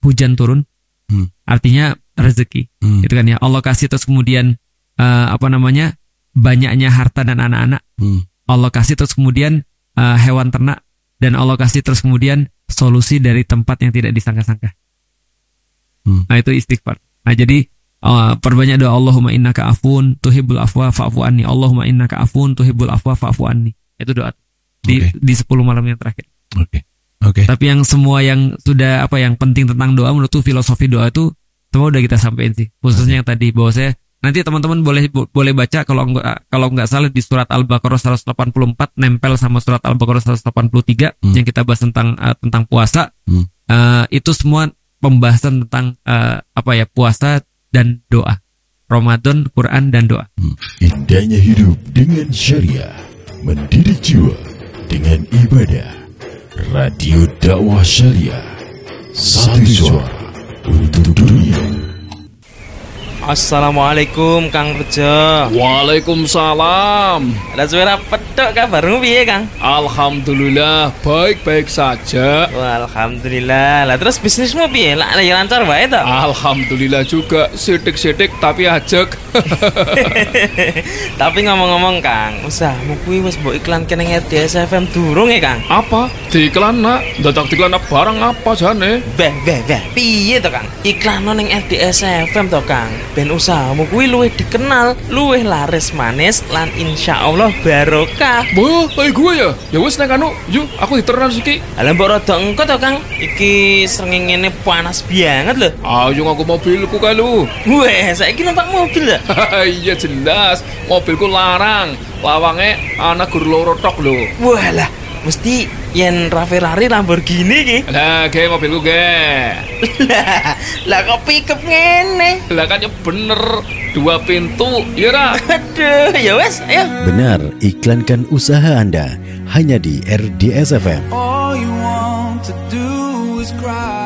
hujan turun, artinya rezeki. Itu kan ya. Allah kasih terus kemudian banyaknya harta dan anak-anak. Allah kasih terus kemudian hewan ternak, dan Allah kasih terus kemudian solusi dari tempat yang tidak disangka-sangka. Nah, itu istighfar. Nah, jadi perbanyak doa, Allahumma innaka afun tuhibbul afwa fa'fu anni. Allahumma innaka afun tuhibbul afwa fa'fu anni. Itu doa di 10 malam yang terakhir. Oke. Tapi yang semua yang sudah yang penting tentang doa, menurutku filosofi doa itu semua udah kita sampaikan sih. Khususnya yang tadi, bahwa saya nanti teman-teman boleh baca kalau nggak salah di surat Al-Baqarah 184, nempel sama surat Al-Baqarah 183 yang kita bahas tentang puasa. Itu semua pembahasan tentang puasa dan doa. Ramadan, Quran, dan doa. Indahnya hidup dengan syariah, mendidik jiwa dengan ibadah. Radio Dakwah Syariah, satu suara untuk dunia. Assalamualaikum Kang Rejo. Waalaikumsalam. Ada suara pedok kabarmu piye Kang? Alhamdulillah baik-baik saja. Wah, alhamdulillah. Lah terus bisnismu piye? Lah lancar wae to? Alhamdulillah juga, sidik-sidik tapi ajek. Tapi ngomong-ngomong Kang, usahamu kuwi wis mbok iklanke ning RDS FM durung ya Kang? Apa? Diiklan nak? Dadak diiklan barang apa jane? Beh, piye to Kang? Iklan ning RDS FM to Kang. Ben usahamu kuwi luwih dikenal, luwih laris manis, lan insyaallah barokah. Boh, kayak gue ya? Ya wis nek anu, yuk aku diteran siki. Lah mbok rada engko to Kang. Iki srengenge panas banget lho. Ayo ngaku mobilku kae lu. Weh, saiki numpak mobil ya? Iya jelas, mobilku larang. Lawange ana gur loro tok lho. Walah, mesti yen Ferrari Lamborghini ki. Lah, ge mobilku ge. Lah kok pickup ngene? Lah kan ya bener, 2 pintu, ya ra? Aduh, ya wes, ayo. Benar, iklankan usaha Anda hanya di RDS FM. All you want to do is cry.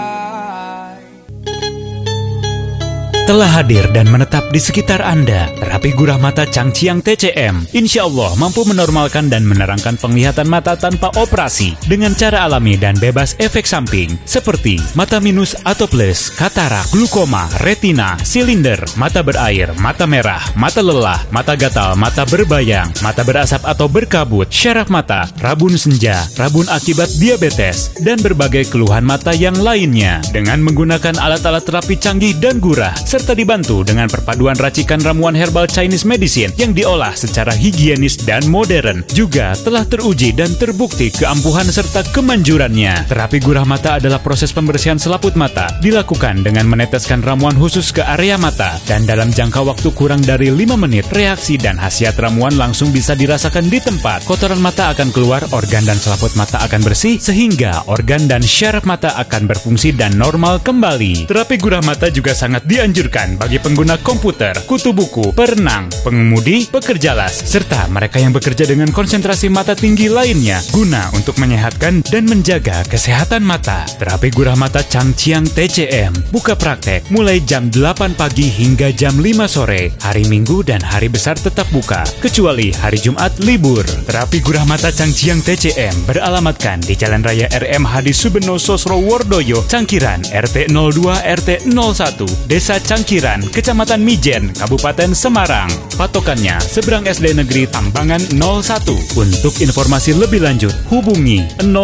Telah hadir dan menetap di sekitar Anda, terapi gurah mata Changqiang TCM. Insya Allah mampu menormalkan dan menerangkan penglihatan mata tanpa operasi dengan cara alami dan bebas efek samping seperti mata minus atau plus, katarak, glukoma, retina, silinder, mata berair, mata merah, mata lelah, mata gatal, mata berbayang, mata berasap atau berkabut, syaraf mata, rabun senja, rabun akibat diabetes, dan berbagai keluhan mata yang lainnya dengan menggunakan alat-alat terapi canggih dan gurah, serta dibantu dengan perpaduan racikan ramuan herbal Chinese medicine yang diolah secara higienis dan modern. Juga telah teruji dan terbukti keampuhan serta kemanjurannya. Terapi gurah mata adalah proses pembersihan selaput mata, dilakukan dengan meneteskan ramuan khusus ke area mata, dan dalam jangka waktu kurang dari 5 menit, reaksi dan khasiat ramuan langsung bisa dirasakan di tempat. Kotoran mata akan keluar, organ dan selaput mata akan bersih, sehingga organ dan syaraf mata akan berfungsi dan normal kembali. Terapi gurah mata juga sangat dianjurkan bagi pengguna komputer, kutu buku, perenang, pengemudi, pekerja las, serta mereka yang bekerja dengan konsentrasi mata tinggi lainnya, guna untuk menyehatkan dan menjaga kesehatan mata. Terapi gurah mata Changqiang TCM buka praktek mulai jam 8 pagi hingga jam 5 sore, hari Minggu dan hari besar tetap buka, kecuali hari Jumat libur. Terapi gurah mata Changqiang TCM beralamatkan di Jalan Raya RM Hadi Subeno Sosrowordoyo, Cangkiran, RT 02 RT 01, Desa Cangkiran, Kecamatan Mijen, Kabupaten Semarang. Patokannya seberang SD Negeri Tambangan 01. Untuk informasi lebih lanjut, hubungi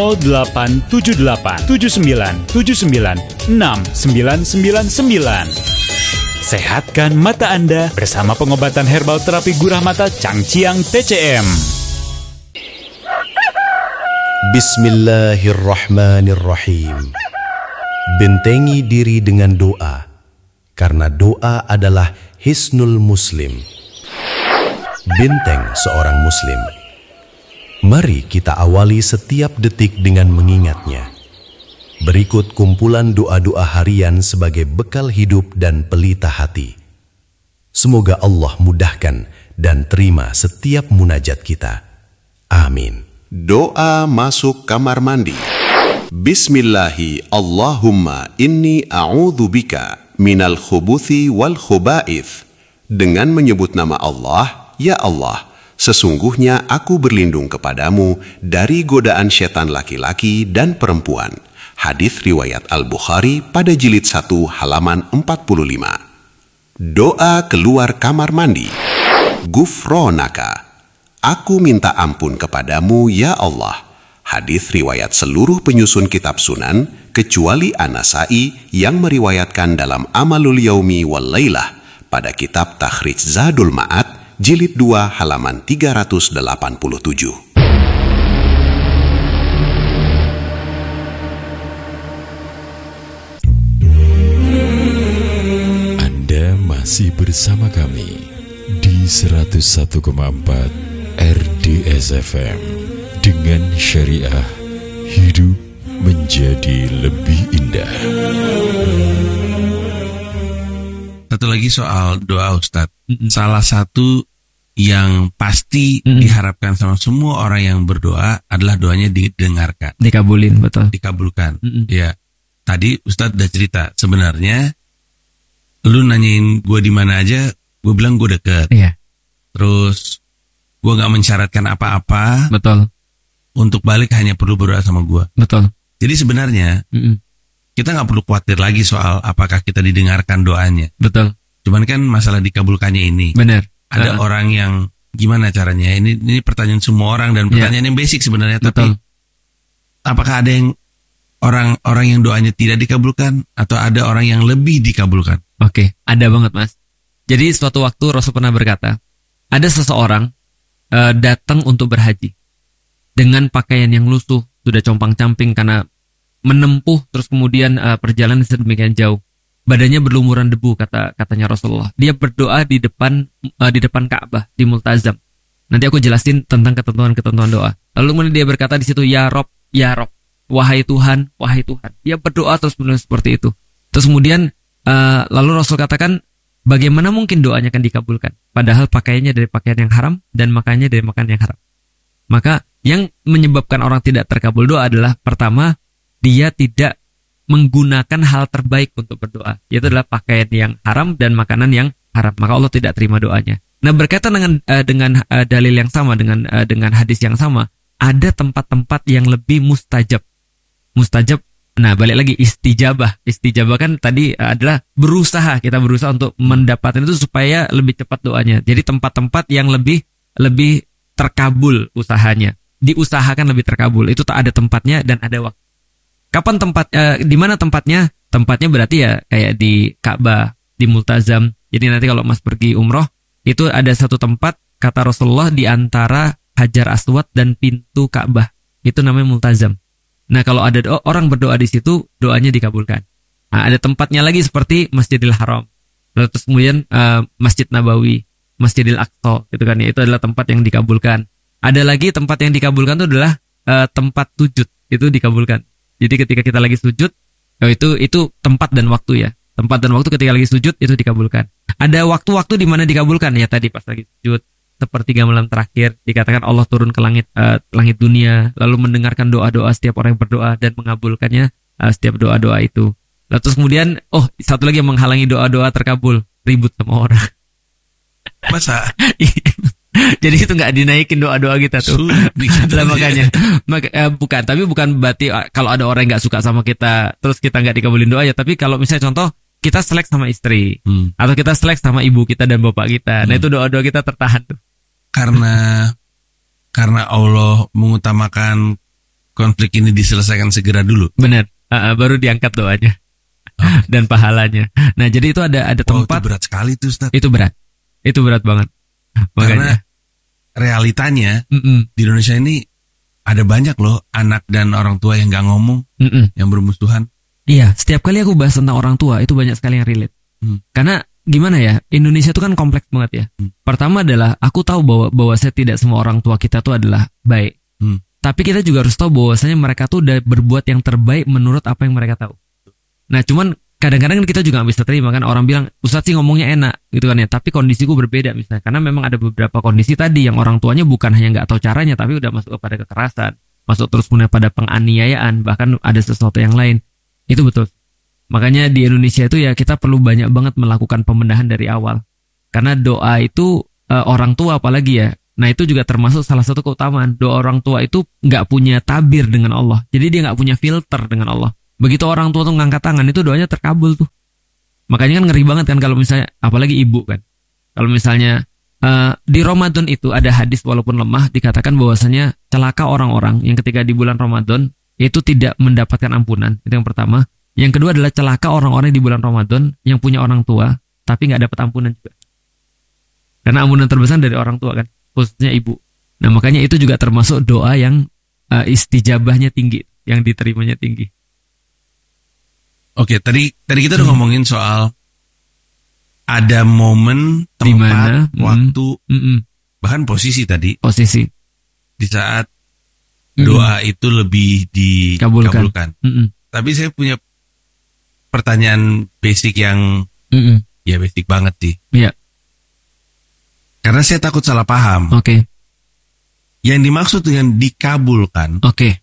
0878 7979 6999. Sehatkan mata Anda bersama pengobatan herbal terapi gurah mata Changqiang TCM. Bismillahirrahmanirrahim. Bentengi diri dengan doa, karena doa adalah hisnul muslim, benteng seorang muslim. Mari kita awali setiap detik dengan mengingatnya. Berikut kumpulan doa-doa harian sebagai bekal hidup dan pelita hati. Semoga Allah mudahkan dan terima setiap munajat kita. Amin. Doa masuk kamar mandi. Bismillahi Allahumma inni a'udzubika minal khubuthi wal khuba'ith. Dengan menyebut nama Allah, ya Allah, sesungguhnya aku berlindung kepadamu dari godaan setan laki-laki dan perempuan. Hadis riwayat Al-Bukhari pada jilid 1 halaman 45. Doa keluar kamar mandi. Gufronaka, aku minta ampun kepadamu ya Allah. Hadis riwayat seluruh penyusun kitab sunan kecuali An-Nasai yang meriwayatkan dalam Amalul Yaumi wal Lailah pada kitab Takhrij Zadul Ma'ad jilid 2 halaman 387. Masih bersama kami di 101,4 RDS FM dengan syariah hidup menjadi lebih indah. Satu lagi soal doa Ustadz. Salah satu yang pasti diharapkan sama semua orang yang berdoa adalah doanya didengarkan. Dikabulin, betul. Dikabulkan. Ya. Tadi Ustadz udah cerita sebenarnya lu nanyain gue di mana aja, gue bilang gue deket. Iya. Terus gue nggak mensyaratkan apa-apa. Betul. Untuk balik hanya perlu berdoa sama gue. Betul. Jadi sebenarnya kita nggak perlu khawatir lagi soal apakah kita didengarkan doanya. Betul. Cuman kan masalah dikabulkannya ini. Benar. Ada orang yang gimana caranya? Ini pertanyaan semua orang dan pertanyaan yang basic sebenarnya. Betul. Tapi apakah ada yang orang yang doanya tidak dikabulkan atau ada orang yang lebih dikabulkan? Oke, ada banget Mas. Jadi suatu waktu Rasul pernah berkata, ada seseorang datang untuk berhaji dengan pakaian yang lusuh, sudah compang-camping karena menempuh terus kemudian perjalanan sedemikian jauh. Badannya berlumuran debu katanya Rasulullah. Dia berdoa di depan Ka'bah di Multazam. Nanti aku jelasin tentang ketentuan-ketentuan doa. Lalu kemudian dia berkata di situ, ya Rob, wahai Tuhan, wahai Tuhan. Dia berdoa terus menerus seperti itu. Terus kemudian lalu Rasul katakan, bagaimana mungkin doanya akan dikabulkan? Padahal pakaiannya dari pakaian yang haram dan makannya dari makan yang haram. Maka yang menyebabkan orang tidak terkabul doa adalah pertama, dia tidak menggunakan hal terbaik untuk berdoa, yaitu adalah pakaian yang haram dan makanan yang haram. Maka Allah tidak terima doanya. Nah, berkaitan dengan dalil yang sama, dengan hadis yang sama, ada tempat-tempat yang lebih mustajab. Nah, balik lagi istijabah. Istijabah kan tadi adalah kita berusaha untuk mendapatkan itu supaya lebih cepat doanya. Jadi tempat-tempat yang lebih terkabul usahanya. Diusahakan lebih terkabul. Itu tak ada tempatnya dan ada waktu. Kapan di mana tempatnya? Tempatnya berarti ya kayak di Ka'bah, di Multazam. Jadi nanti kalau Mas pergi umroh, itu ada satu tempat kata Rasulullah di antara Hajar Aswad dan pintu Ka'bah. Itu namanya Multazam. Nah, kalau ada orang berdoa di situ, doanya dikabulkan. Nah, ada tempatnya lagi seperti Masjidil Haram. Lalu terus kemudian Masjid Nabawi, Masjidil Aqsa, gitu kan ya. Itu adalah tempat yang dikabulkan. Ada lagi tempat yang dikabulkan itu adalah tempat sujud, itu dikabulkan. Jadi ketika kita lagi sujud, itu tempat dan waktu ya. Tempat dan waktu ketika lagi sujud itu dikabulkan. Ada waktu-waktu di mana dikabulkan ya, tadi pas lagi sujud. Sepertiga malam terakhir dikatakan Allah turun ke langit dunia, lalu mendengarkan doa-doa setiap orang yang berdoa dan mengabulkannya setiap doa-doa itu. Lalu terus kemudian satu lagi yang menghalangi doa-doa terkabul, ribut sama orang. Masa? Jadi itu nggak dinaikin doa-doa kita tuh. Lah makanya bukan berarti kalau ada orang yang nggak suka sama kita terus kita nggak dikabulin doa ya. Tapi kalau misalnya contoh kita selek sama istri atau kita selek sama ibu kita dan bapak kita, nah itu doa-doa kita tertahan tuh. Karena Allah mengutamakan konflik ini diselesaikan segera dulu. Benar. Baru diangkat doanya dan pahalanya. Nah jadi itu ada tempat. Itu berat sekali tuh Ustaz. Itu berat banget. Karena realitanya di Indonesia ini ada banyak loh anak dan orang tua yang nggak ngomong, yang bermusuhan. Iya, setiap kali aku bahas tentang orang tua itu banyak sekali yang relate. Karena gimana ya, Indonesia itu kan kompleks banget ya. Pertama adalah aku tahu bahwa saya tidak semua orang tua kita tuh adalah baik. Tapi kita juga harus tahu bahwasanya mereka tuh udah berbuat yang terbaik menurut apa yang mereka tahu. Nah, cuman kadang-kadang kita juga gak bisa terima kan orang bilang, Ustadz sih ngomongnya enak gitu kan ya, tapi kondisiku berbeda misalnya. Karena memang ada beberapa kondisi tadi yang orang tuanya bukan hanya gak tahu caranya, tapi udah masuk kepada kekerasan, masuk terus kemudian pada penganiayaan, bahkan ada sesuatu yang lain. Itu betul. Makanya di Indonesia itu ya kita perlu banyak banget melakukan pembenahan dari awal. Karena doa itu orang tua apalagi ya, nah itu juga termasuk salah satu keutamaan. Doa orang tua itu gak punya tabir dengan Allah. Jadi dia gak punya filter dengan Allah. begitu orang tua tuh ngangkat tangan itu doanya terkabul tuh. Makanya kan ngeri banget kan kalau misalnya apalagi ibu kan. Kalau misalnya di Ramadan itu ada hadis walaupun lemah dikatakan bahwasanya celaka orang-orang yang ketika di bulan Ramadan itu tidak mendapatkan ampunan. Itu yang pertama. Yang kedua adalah celaka orang-orang di bulan Ramadan yang punya orang tua tapi nggak dapat ampunan juga. Karena ampunan terbesar dari orang tua kan, khususnya ibu. Nah makanya itu juga termasuk doa yang istijabahnya tinggi, yang diterimanya tinggi. Oke, tadi kita udah ngomongin soal ada momen, tempat, dimana, waktu, bahkan posisi tadi. Posisi. Di saat doa itu lebih dikabulkan. Tapi saya punya pertanyaan basic yang ya basic banget sih. Iya. Karena saya takut salah paham. Oke. Yang dimaksud dengan dikabulkan. Oke.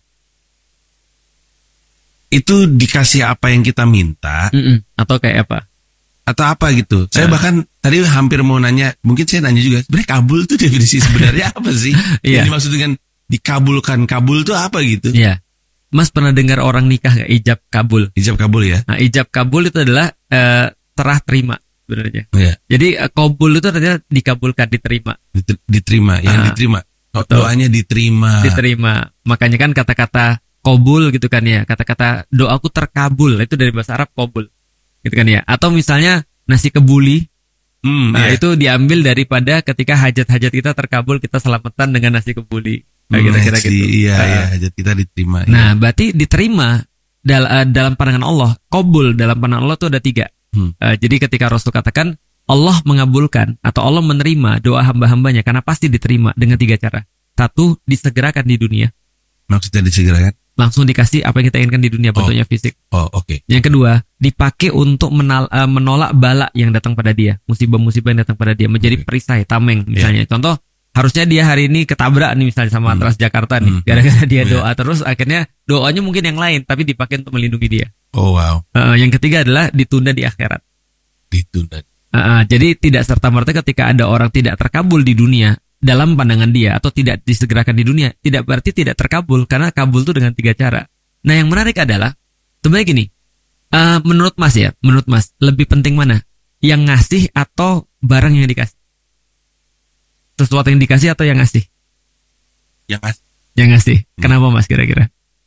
Itu dikasih apa yang kita minta. Atau kayak apa? Atau apa gitu. Saya bahkan tadi hampir mau nanya, mungkin saya nanya juga, sebenarnya kabul itu definisi sebenarnya apa sih? Yang dimaksud dengan dikabulkan, kabul itu apa gitu? Iya. Mas pernah dengar orang nikah gak? Ijab kabul. Ijab kabul ya. Nah, ijab kabul itu adalah terah terima sebenarnya. Iya. Jadi kabul itu artinya dikabulkan, diterima. Diterima, yang diterima. Doanya diterima. Diterima. Makanya kan kata-kata kabul gitu kan ya. Kata-kata doaku terkabul itu dari bahasa Arab kabul. Gitu kan ya. Atau misalnya nasi kebuli. Itu diambil daripada ketika hajat-hajat kita terkabul, kita selamatan dengan nasi kebuli. Nah, kira-kira gitu. Iya, hajat kita diterima. Nah, berarti diterima dalam pandangan Allah. Kabul dalam pandangan Allah itu ada 3. Jadi ketika Rasul katakan Allah mengabulkan atau Allah menerima doa hamba-hambanya karena pasti diterima dengan 3 cara. 1, disegerakan di dunia. Maksudnya disegerakan? Langsung dikasih apa yang kita inginkan di dunia, bentuknya fisik. Oke. Yang kedua, dipakai untuk menolak bala yang datang pada dia, musibah-musibah yang datang pada dia, menjadi perisai, tameng misalnya. Contoh, harusnya dia hari ini ketabrak nih misalnya sama Transjakarta nih, gara-gara dia doa terus akhirnya doanya mungkin yang lain tapi dipakai untuk melindungi dia. Oh wow. Yang ketiga adalah ditunda di akhirat. Ditunda. Jadi tidak serta-merta ketika ada orang tidak terkabul di dunia dalam pandangan dia atau tidak disegerakan di dunia, tidak berarti tidak terkabul, karena kabul itu dengan 3 cara. Nah yang menarik adalah sebenarnya gini, menurut Mas lebih penting mana? Yang ngasih atau barang yang dikasih? Sesuatu yang dikasih atau yang ngasih? Yang ngasih. Kenapa Mas kira-kira?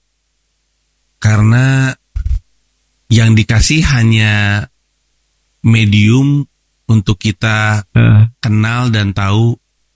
Karena yang dikasih hanya medium untuk kita kenal dan tahu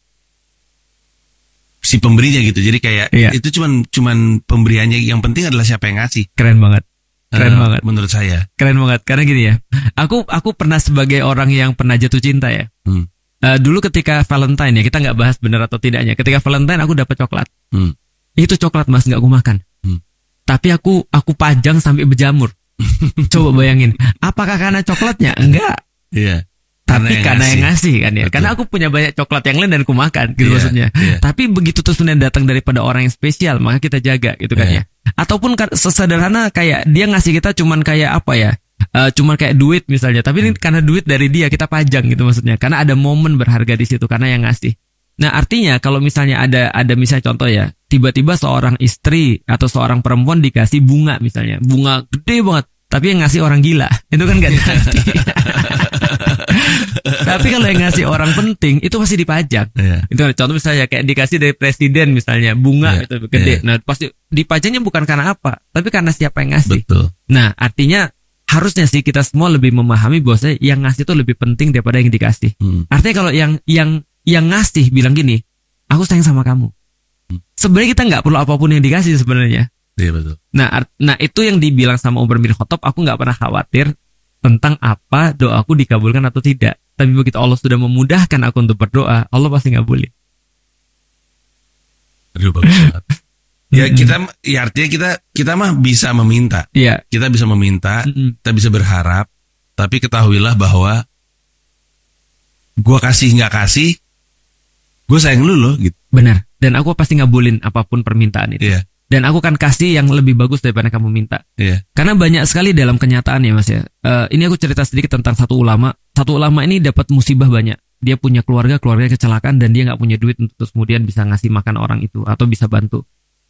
si pemberinya gitu. Jadi kayak itu cuman pemberiannya, yang penting adalah siapa yang ngasih. Keren banget. Banget menurut saya. Keren banget karena gini ya. Aku pernah sebagai orang yang pernah jatuh cinta ya. Dulu ketika Valentine ya, kita nggak bahas benar atau tidaknya. Ketika Valentine aku dapat coklat. Itu coklat Mas, nggak aku makan. Tapi aku pajang sampai berjamur. Coba bayangin, apakah karena coklatnya? Enggak. Iya. Tapi karena yang ngasih kan ya. Betul. Karena aku punya banyak coklat yang lain dan aku makan gitu maksudnya. Tapi begitu terus datang daripada orang yang spesial, maka kita jaga gitu kan ya. Ataupun sesederhana kayak dia ngasih kita cuman kayak apa ya? Cuman kayak duit misalnya, tapi ini karena duit dari dia kita pajang gitu maksudnya. Karena ada momen berharga di situ karena yang ngasih. Nah, artinya kalau misalnya ada misalnya contoh ya, tiba-tiba seorang istri atau seorang perempuan dikasih bunga misalnya, bunga gede banget, tapi yang ngasih orang gila, itu kan gak diarti. Tapi kalau yang ngasih orang penting itu pasti dipajang. Itu contoh misalnya kayak dikasih dari presiden misalnya bunga itu gede. Nah, pasti dipajangnya bukan karena apa, tapi karena siapa yang ngasih. Betul. Nah, artinya harusnya sih kita semua lebih memahami bahwa yang ngasih itu lebih penting daripada yang dikasih. Artinya kalau yang ngasih bilang gini, aku sayang sama kamu. Sebenarnya kita nggak perlu apapun yang dikasih sebenarnya. Iya betul. Nah itu yang dibilang sama Umar bin Khattab, aku nggak pernah khawatir tentang apa doaku dikabulkan atau tidak. Tapi begitu Allah sudah memudahkan aku untuk berdoa, Allah pasti ngabulin. Aduh bagus banget. Artinya kita mah bisa meminta. Iya. Kita bisa meminta, kita bisa berharap, tapi ketahuilah bahwa gua kasih nggak kasih, gue sayang lu loh gitu. Benar. Dan aku pasti ngabulin apapun permintaan itu. Iya. Dan aku akan kasih yang lebih bagus daripada kamu minta. Iya. Karena banyak sekali dalam kenyataan ya Mas ya. Ini aku cerita sedikit tentang satu ulama. Satu ulama ini dapat musibah banyak. Dia punya keluarga kecelakaan dan dia nggak punya duit untuk terus kemudian bisa ngasih makan orang itu atau bisa bantu.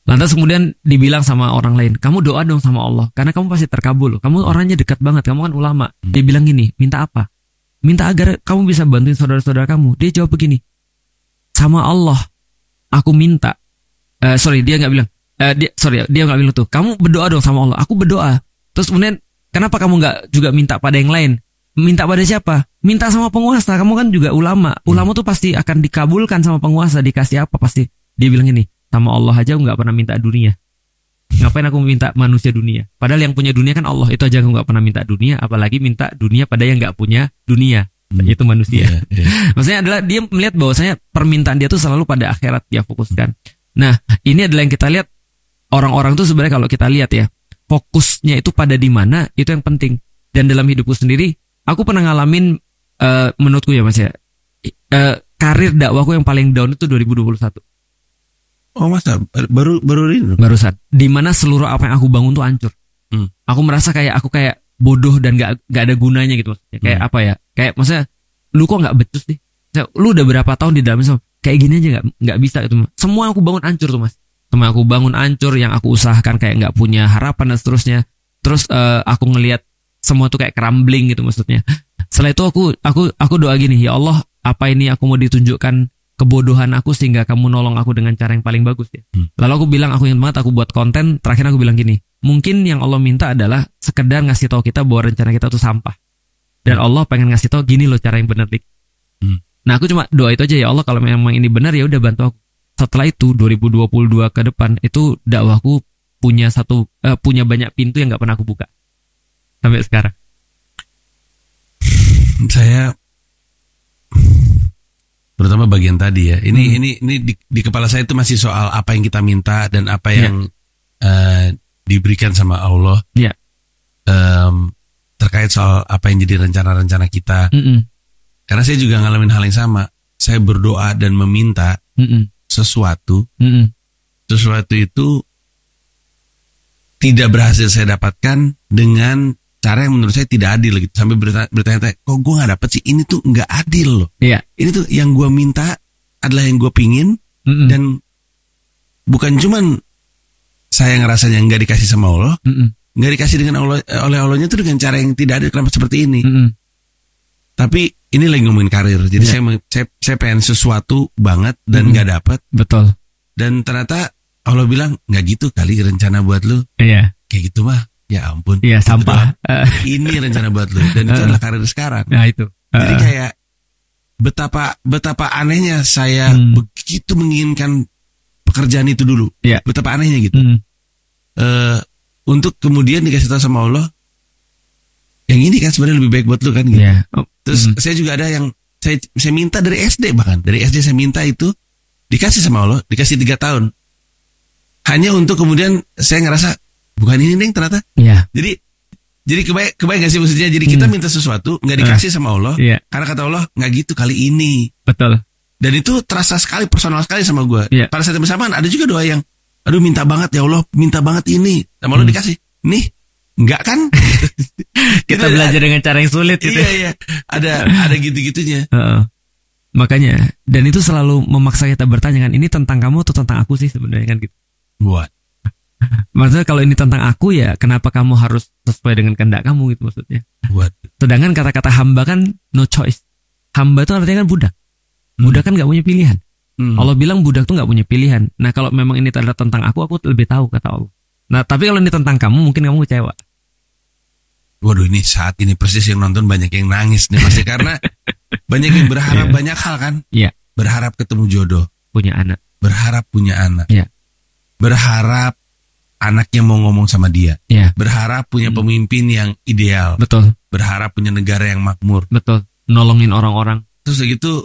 Lantas kemudian dibilang sama orang lain, kamu doa dong sama Allah, karena kamu pasti terkabul. Kamu orangnya dekat banget, kamu kan ulama. Dia bilang gini, minta apa? Minta agar kamu bisa bantuin saudara-saudara kamu. Dia jawab begini, sama Allah, aku minta. Dia nggak bilang. Dia nggak bilang tuh. Kamu berdoa dong sama Allah. Aku berdoa. Terus kemudian, kenapa kamu nggak juga minta pada yang lain? Minta pada siapa? Minta sama penguasa. Kamu kan juga ulama. Ulama tuh pasti akan dikabulkan sama penguasa. Dikasih apa pasti? Dia bilang gini. Sama Allah aja aku gak pernah minta dunia. Ngapain aku minta manusia dunia? Padahal yang punya dunia kan Allah. Itu aja aku gak pernah minta dunia. Apalagi minta dunia pada yang gak punya dunia. Itu manusia. Maksudnya adalah dia melihat bahwasanya permintaan dia tuh selalu pada akhirat dia fokuskan. Nah ini adalah yang kita lihat. Orang-orang tuh sebenarnya kalau kita lihat ya, fokusnya itu pada di mana, itu yang penting. Dan dalam hidupku sendiri, aku pernah ngalamin menurutku ya mas ya, karir dakwahku yang paling down itu 2021. Oh masa baru ini? Barusan. Dimana seluruh apa yang aku bangun tuh hancur. Aku merasa aku kayak bodoh dan gak ada gunanya gitu maksudnya. Kayak apa ya? Kayak maksudnya lu kok gak becus sih? Lu udah berapa tahun di dalam Islam? Kayak gini aja gak bisa gitu. Semua aku bangun hancur tuh mas. Semua aku bangun hancur, yang aku usahakan kayak gak punya harapan dan seterusnya. Terus aku ngelihat semua tuh kayak crumbling gitu maksudnya. Setelah itu aku doa gini, ya Allah, apa ini aku mau ditunjukkan kebodohan aku sehingga kamu nolong aku dengan cara yang paling bagus ya. Lalu aku bilang, aku ingin banget aku buat konten. Terakhir aku bilang gini, mungkin yang Allah minta adalah sekedar ngasih tahu kita bahwa rencana kita tuh sampah. Dan Allah pengen ngasih tahu gini loh cara yang benar dik. Nah aku cuma doa itu aja, ya Allah kalau memang ini benar ya udah bantu aku. Setelah itu 2022 ke depan itu dakwahku punya banyak pintu yang nggak pernah aku buka sampai sekarang. Saya terutama bagian tadi ya. Ini di kepala saya itu masih soal apa yang kita minta dan apa yang diberikan sama Allah. Iya. Terkait soal apa yang jadi rencana-rencana kita. Karena saya juga ngalamin hal yang sama. Saya berdoa dan meminta sesuatu. Sesuatu itu tidak berhasil saya dapatkan dengan cara yang menurut saya tidak adil gitu. Sampai bertanya-tanya, kok gue gak dapet sih? Ini tuh gak adil loh. Iya. Ini tuh yang gue minta adalah yang gue pingin. Dan bukan cuman saya ngerasanya gak dikasih sama Allah, gak dikasih dengan Allah, oleh Allahnya itu dengan cara yang tidak adil. Kenapa seperti ini? Tapi ini lagi ngomongin karir. Jadi saya pengen sesuatu banget dan gak dapet. Betul. Dan ternyata Allah bilang, gak gitu kali rencana buat lu. Iya. Kayak gitu mah. Ya ampun. Iya sampah. Ini rencana buat lu. Dan itu adalah karir sekarang. Nah itu. Jadi kayak betapa anehnya saya begitu menginginkan pekerjaan itu dulu. Betapa anehnya gitu. Untuk kemudian dikasih tahu sama Allah, yang ini kan sebenarnya lebih baik buat lu kan gitu. Terus saya juga ada yang saya minta dari SD, bahkan dari SD saya minta itu dikasih sama Allah, dikasih 3 tahun. Hanya untuk kemudian saya ngerasa bukan ini nih ternyata. Jadi kebayang gak sih maksudnya? Jadi kita minta sesuatu nggak dikasih sama Allah, karena kata Allah nggak gitu kali ini. Betul. Dan itu terasa sekali, personal sekali sama gue. Pada saat yang bersamaan ada juga doa yang, aduh minta banget ya Allah, minta banget ini, sama Allah dikasih. Nih, enggak kan? Kita belajar dengan cara yang sulit gitu. Iya. Ada gitu-gitunya. Makanya, dan itu selalu memaksa kita bertanya kan, ini tentang kamu atau tentang aku sih sebenarnya kan gitu. Buat. Maksudnya kalau ini tentang aku ya kenapa kamu harus sesuai dengan kehendak kamu gitu maksudnya. Buat. Sedangkan kata-kata hamba kan no choice. Hamba itu artinya kan budak. Budak kan gak punya pilihan. Allah bilang budak tuh gak punya pilihan. Nah kalau memang ini adalah tentang aku lebih tahu kata Allah. Nah tapi kalau ini tentang kamu mungkin kamu kecewa. Waduh ini saat ini persis yang nonton banyak yang nangis nih pasti karena banyak yang berharap banyak hal kan. Berharap ketemu jodoh. Punya anak. Berharap punya anak. Berharap anaknya mau ngomong sama dia. Berharap punya pemimpin yang ideal. Betul. Berharap punya negara yang makmur. Betul. Nolongin orang-orang. Terus begitu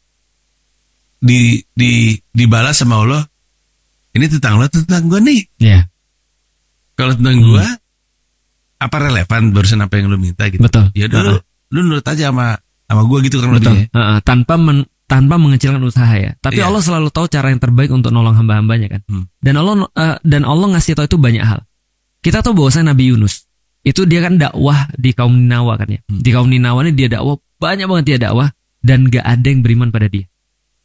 dibalas sama Allah. Ini tentang lo, tentang gue nih. Kalau tentang gue, apa relevan barusan apa yang lo minta gitu. Betul. Ya dulu, lu nurut aja sama gue gitu kan. Betul. Tanpa mengecilkan usaha ya. Tapi Allah selalu tahu cara yang terbaik untuk nolong hamba-hambanya kan. Dan Allah ngasih tahu itu banyak hal. Kita tahu bahwasanya Nabi Yunus itu dia kan dakwah di kaum Ninawa kan ya. Di kaum Ninawa ini dia dakwah banyak banget dia dakwah dan gak ada yang beriman pada dia.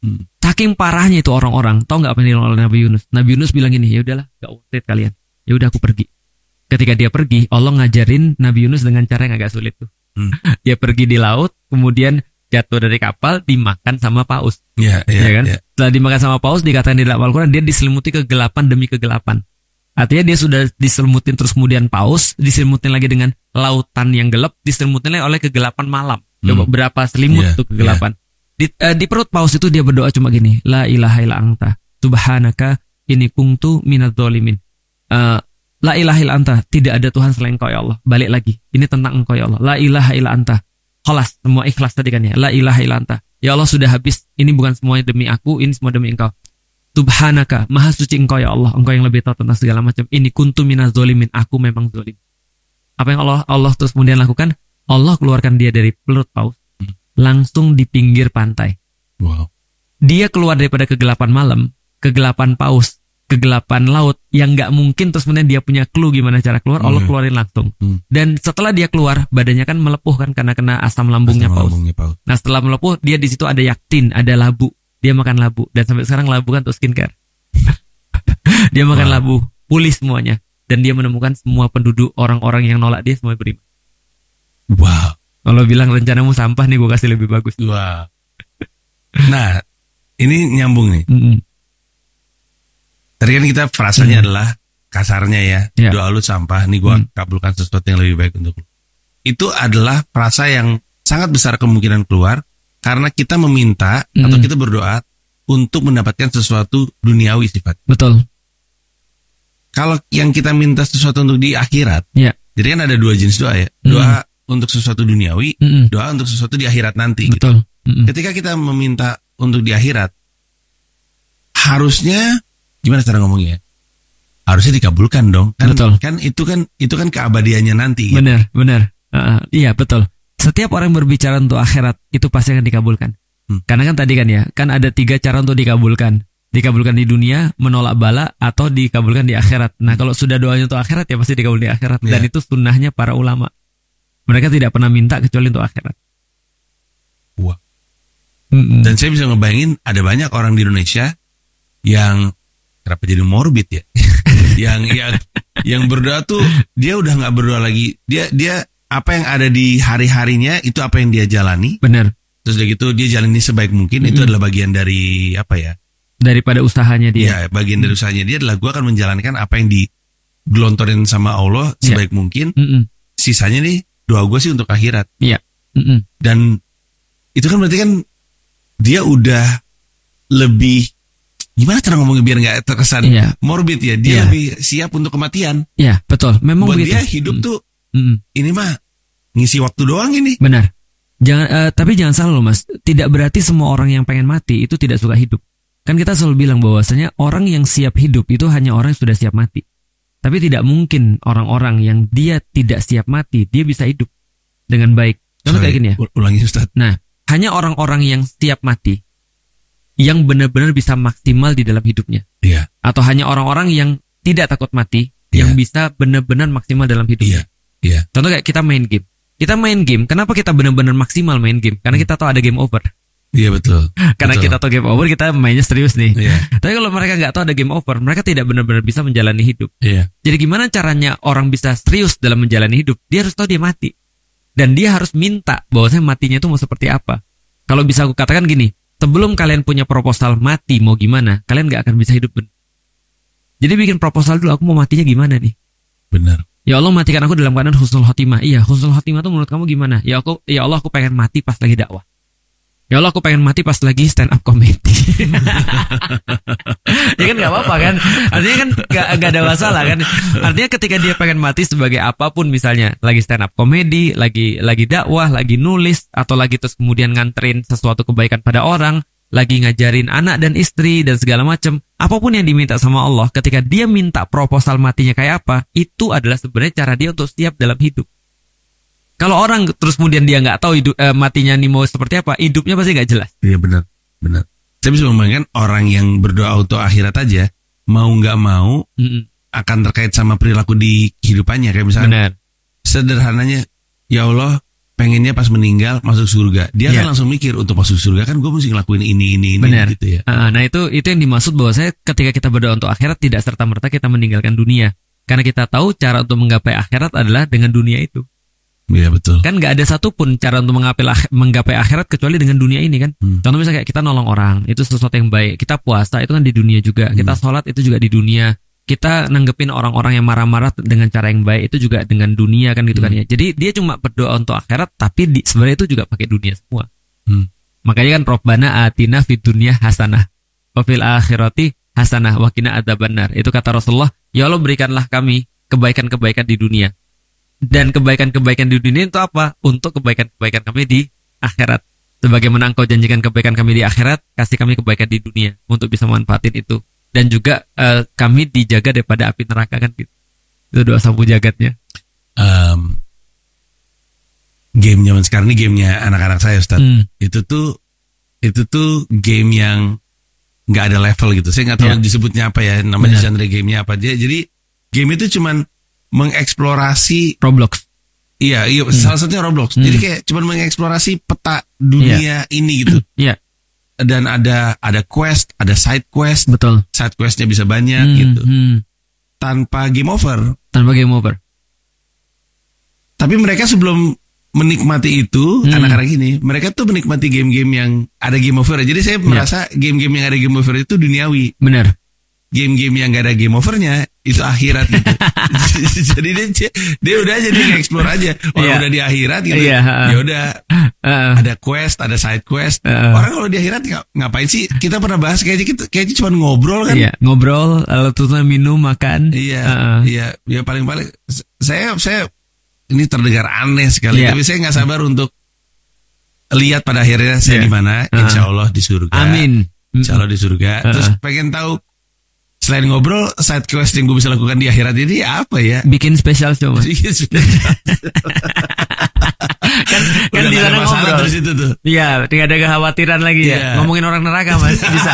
Saking parahnya itu orang-orang, tahu nggak apa yang dilakukan oleh Nabi Yunus? Nabi Yunus bilang gini, ya udahlah, nggak worth it kalian. Ya udah aku pergi. Ketika dia pergi, Allah ngajarin Nabi Yunus dengan cara yang agak sulit tuh. Dia pergi di laut, kemudian jatuh dari kapal, dimakan sama paus. Ya kan? Setelah dimakan sama paus, dikatakan di dalam Al-Quran, dia diselimuti kegelapan demi kegelapan. Artinya dia sudah diselimutin terus kemudian paus, diselimutin lagi dengan lautan yang gelap, diselimutin lagi oleh kegelapan malam. Coba berapa selimut tuh kegelapan. Di perut paus itu dia berdoa cuma gini, la ilaha illa anta subhanaka inni kuntu minadz zalimin. La ilaha illa anta, tidak ada Tuhan selain Engkau ya Allah. Balik lagi, ini tentang Engkau ya Allah. La ilaha illa anta, khalas, semua ikhlas tadi kan ya. La ilaha illa anta, ya Allah sudah habis, ini bukan semuanya demi aku, ini semua demi Engkau. Subhanaka, maha suci Engkau ya Allah, Engkau yang lebih tahu tentang segala macam. Ini kuntu minadz zalimin, aku memang zalim. Apa yang Allah terus kemudian lakukan? Allah keluarkan dia dari perut paus, langsung di pinggir pantai. Wow. Dia keluar daripada kegelapan malam, kegelapan paus, kegelapan laut yang nggak mungkin terus kemudian dia punya clue gimana cara keluar. Allah keluarin langsung. Dan setelah dia keluar, badannya kan melepuh kan karena kena asam lambungnya paus. Nah setelah melepuh, dia di situ ada yaktin, ada labu. Dia makan labu dan sampai sekarang labu kan untuk skincare. Dia makan labu, pulih semuanya. Dan dia menemukan semua penduduk orang-orang yang nolak dia semua beriman. Wow. Kalau bilang rencanamu sampah nih, gue kasih lebih bagus. Wah. Nah, ini nyambung nih. Tadi kan kita frasanya adalah kasarnya ya. Doa lu sampah, nih gue kabulkan sesuatu yang lebih baik untuk lu. Itu adalah frasa yang sangat besar kemungkinan keluar karena kita meminta atau kita berdoa untuk mendapatkan sesuatu duniawi sifat. Betul. Kalau yang kita minta sesuatu untuk di akhirat, jadi kan ada dua jenis doa ya. Doa untuk sesuatu duniawi, doa untuk sesuatu di akhirat nanti. Betul. Gitu. Ketika kita meminta untuk di akhirat, harusnya gimana cara ngomongnya? Harusnya dikabulkan dong. Kan, betul. Kan itu kan keabadiannya nanti. Gitu. Benar. Iya betul. Setiap orang berbicara untuk akhirat itu pasti akan dikabulkan. Karena kan tadi kan ya, kan ada 3 cara untuk dikabulkan. Dikabulkan di dunia, menolak bala, atau dikabulkan di akhirat. Nah kalau sudah doanya untuk akhirat ya pasti dikabul di akhirat. Dan itu sunnahnya para ulama. Mereka tidak pernah minta kecuali untuk akhirat. Wah. Dan saya bisa ngebayangin ada banyak orang di Indonesia yang kenapa jadi morbid ya? yang berdoa tuh dia udah nggak berdoa lagi. Dia apa yang ada di hari-harinya itu apa yang dia jalani. Benar. Terus udah gitu dia jalani sebaik mungkin. Itu adalah bagian dari apa ya? Daripada usahanya dia. Ya, bagian dari usahanya dia adalah gue akan menjalankan apa yang digelontorin sama Allah sebaik mungkin. Sisanya nih doa gue sih untuk akhirat. Iya. Dan itu kan berarti kan dia udah lebih, gimana cara ngomongnya biar nggak terkesan morbid ya. Dia lebih siap untuk kematian. Iya betul. Memang buat begitu. Dia hidup tuh ini mah ngisi waktu doang ini. Benar. Tapi jangan salah loh mas. Tidak berarti semua orang yang pengen mati itu tidak suka hidup. Kan kita selalu bilang bahwasanya orang yang siap hidup itu hanya orang yang sudah siap mati. Tapi tidak mungkin orang-orang yang dia tidak siap mati, dia bisa hidup dengan baik. Contoh kayak gini ya. Ulangi Ustaz. Nah, hanya orang-orang yang siap mati, yang benar-benar bisa maksimal di dalam hidupnya. Iya. Atau hanya orang-orang yang tidak takut mati, yang bisa benar-benar maksimal dalam hidupnya. Iya. Contoh kayak kita main game. Kita main game, kenapa kita benar-benar maksimal main game? Karena kita tahu ada game over. Iya betul. Karena kita tahu game over, kita mainnya serius nih. Tapi kalau mereka nggak tahu ada game over, mereka tidak benar-benar bisa menjalani hidup. Jadi gimana caranya orang bisa serius dalam menjalani hidup? Dia harus tahu dia mati. Dan dia harus minta bahwasanya matinya itu mau seperti apa. Kalau bisa aku katakan gini, sebelum kalian punya proposal mati mau gimana, kalian nggak akan bisa hidup. Jadi bikin proposal dulu, aku mau matinya gimana nih? Benar. Ya Allah matikan aku dalam keadaan husnul khotimah. Iya, husnul khotimah itu menurut kamu gimana? Ya Allah aku pengen mati pas lagi dakwah. Ya Allah aku pengen mati pas lagi stand up comedy. Ya kan gak apa-apa kan. Artinya kan gak ada masalah kan. Artinya ketika dia pengen mati sebagai apapun, misalnya lagi stand up comedy, lagi dakwah, lagi nulis, atau lagi terus kemudian nganterin sesuatu kebaikan pada orang, lagi ngajarin anak dan istri dan segala macam, apapun yang diminta sama Allah, ketika dia minta proposal matinya kayak apa, itu adalah sebenarnya cara dia untuk siap dalam hidup. Kalau orang terus kemudian dia nggak tahu matinya nih mau seperti apa, hidupnya pasti nggak jelas. Iya benar. Saya bisa membayangkan orang yang berdoa untuk akhirat aja, mau nggak mau akan terkait sama perilaku di kehidupannya. Kayak misalnya sederhananya, ya Allah pengennya pas meninggal masuk surga. Dia kan langsung mikir untuk masuk surga kan gue mesti ngelakuin ini gitu ya. Nah itu yang dimaksud bahwa saya ketika kita berdoa untuk akhirat tidak serta-merta kita meninggalkan dunia. Karena kita tahu cara untuk menggapai akhirat adalah dengan dunia itu. Iya betul. Kan nggak ada satupun cara untuk menggapai akhirat kecuali dengan dunia ini kan. Contoh misalnya kayak kita nolong orang, itu sesuatu yang baik. Kita puasa itu kan di dunia juga. Kita sholat itu juga di dunia. Kita nanggepin orang-orang yang marah-marah dengan cara yang baik itu juga dengan dunia kan gitu kan ya. Jadi dia cuma berdoa untuk akhirat tapi sebenarnya itu juga pakai dunia semua. Makanya kan Rabbana atina fid dunya hasanah wa fil akhirati hasanah wa qina adzabannar. Itu kata Rasulullah, ya Allah berikanlah kami kebaikan-kebaikan di dunia. Dan kebaikan-kebaikan di dunia itu apa? Untuk kebaikan-kebaikan kami di akhirat. Sebagaimana Engkau janjikan kebaikan kami di akhirat, kasih kami kebaikan di dunia untuk bisa manfaatin itu. Dan juga kami dijaga daripada api neraka kan gitu. Itu doa sapu jagatnya. Game zaman sekarang ini gamenya anak-anak saya Ustaz. Itu tuh game yang nggak ada level gitu. Saya nggak tahu disebutnya apa ya, namanya genre gamenya apa. Jadi game itu cuman mengeksplorasi Roblox. Iya, salah satunya Roblox. Jadi kayak cuman mengeksplorasi peta dunia ini gitu. Iya. Dan ada quest, ada side quest. Betul. Side questnya bisa banyak gitu. Tanpa game over. Tapi mereka sebelum menikmati itu, anak-anak ini, mereka tuh menikmati game-game yang ada game over. Jadi saya merasa game-game yang ada game over itu duniawi. Benar. Game-game yang gak ada game overnya itu akhirat gitu. Jadi dia udah jadi nge-explore aja. Orang udah di akhirat gitu. Ya udah ada quest, ada side quest. Orang kalau di akhirat ngapain sih? Kita pernah bahas kayaknya cuma ngobrol kan? Iya, ngobrol, lalu terus minum, makan. Iya. Ya paling-paling saya ini terdengar aneh sekali, tapi saya nggak sabar untuk lihat pada akhirnya saya di mana. Insya Allah di surga. Amin. Insya Allah di surga. Terus pengen tahu selain ngobrol, side quest yang gue bisa lakukan di akhirat ini apa ya? Bikin spesial show. kan di sana ngobrol terus itu tuh. Iya, tidak ada kekhawatiran lagi ya. Ngomongin orang neraka Mas, bisa.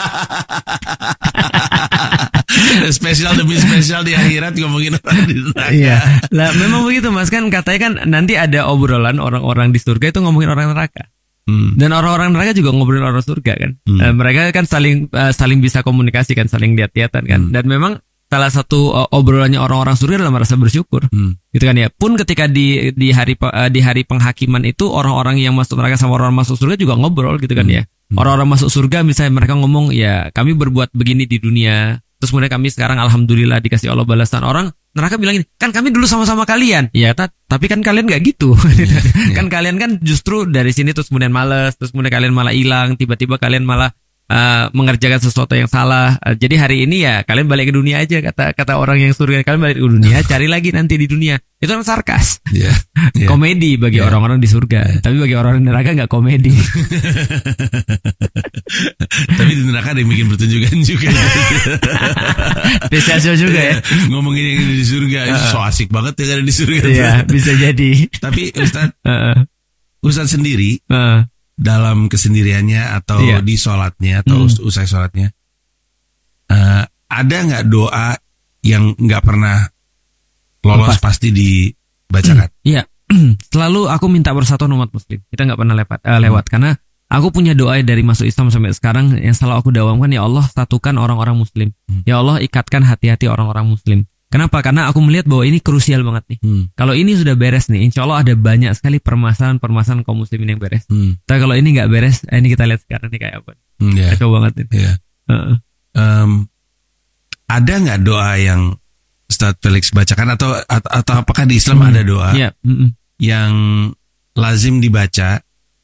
Spesial demi spesial di akhirat ngomongin orang di neraka. Iya. Lah memang begitu Mas, kan katanya kan nanti ada obrolan orang-orang di surga itu ngomongin orang neraka. Dan orang-orang neraka juga ngobrolin orang surga kan. Mereka kan saling bisa komunikasi kan, saling lihat-lihatan kan. Dan memang salah satu obrolannya orang-orang surga adalah merasa bersyukur. Gitu kan ya. Pun ketika di hari penghakiman itu orang-orang yang masuk neraka sama orang masuk surga juga ngobrol gitu kan ya. Orang-orang masuk surga misalnya mereka ngomong ya kami berbuat begini di dunia. Terus kemudian kami sekarang alhamdulillah dikasih Allah balasan. Orang neraka bilang ini, kan kami dulu sama-sama kalian. Ya, tapi kan kalian gak gitu. Kan kalian kan justru dari sini terus kemudian malas, terus kemudian kalian malah hilang, tiba-tiba kalian malah mengerjakan sesuatu yang salah. Jadi hari ini ya kalian balik ke dunia aja, kata orang yang surga, kalian balik ke dunia, cari lagi nanti di dunia. Itu kan sarkas. Komedi bagi orang-orang di surga. Tapi bagi orang neraka nggak komedi. Tapi di neraka ada yang bikin pertunjukan juga. Spesial juga ya. Ngomongin yang di surga, so asik banget ya ada di surga. Iya, bisa jadi. Tapi Ustaz sendiri dalam kesendiriannya atau di sholatnya atau usai sholatnya, ada nggak doa yang nggak pernah lolos pasti dibacakan? Iya, selalu aku minta persatuan umat muslim. Kita nggak pernah lewat karena aku punya doa dari masuk Islam sampai sekarang yang selalu aku dawamkan, ya Allah satukan orang-orang muslim. Ya Allah ikatkan hati-hati orang-orang muslim. Kenapa? Karena aku melihat bahwa ini krusial banget nih. Kalau ini sudah beres nih, insya Allah ada banyak sekali permasalahan kaum muslimin yang beres. Tapi kalau ini nggak beres, ini kita lihat sekarang nih kayak apa? Kacau banget nih. Ada nggak doa yang Ustaz Felix bacakan atau apakah di Islam ada doa yang lazim dibaca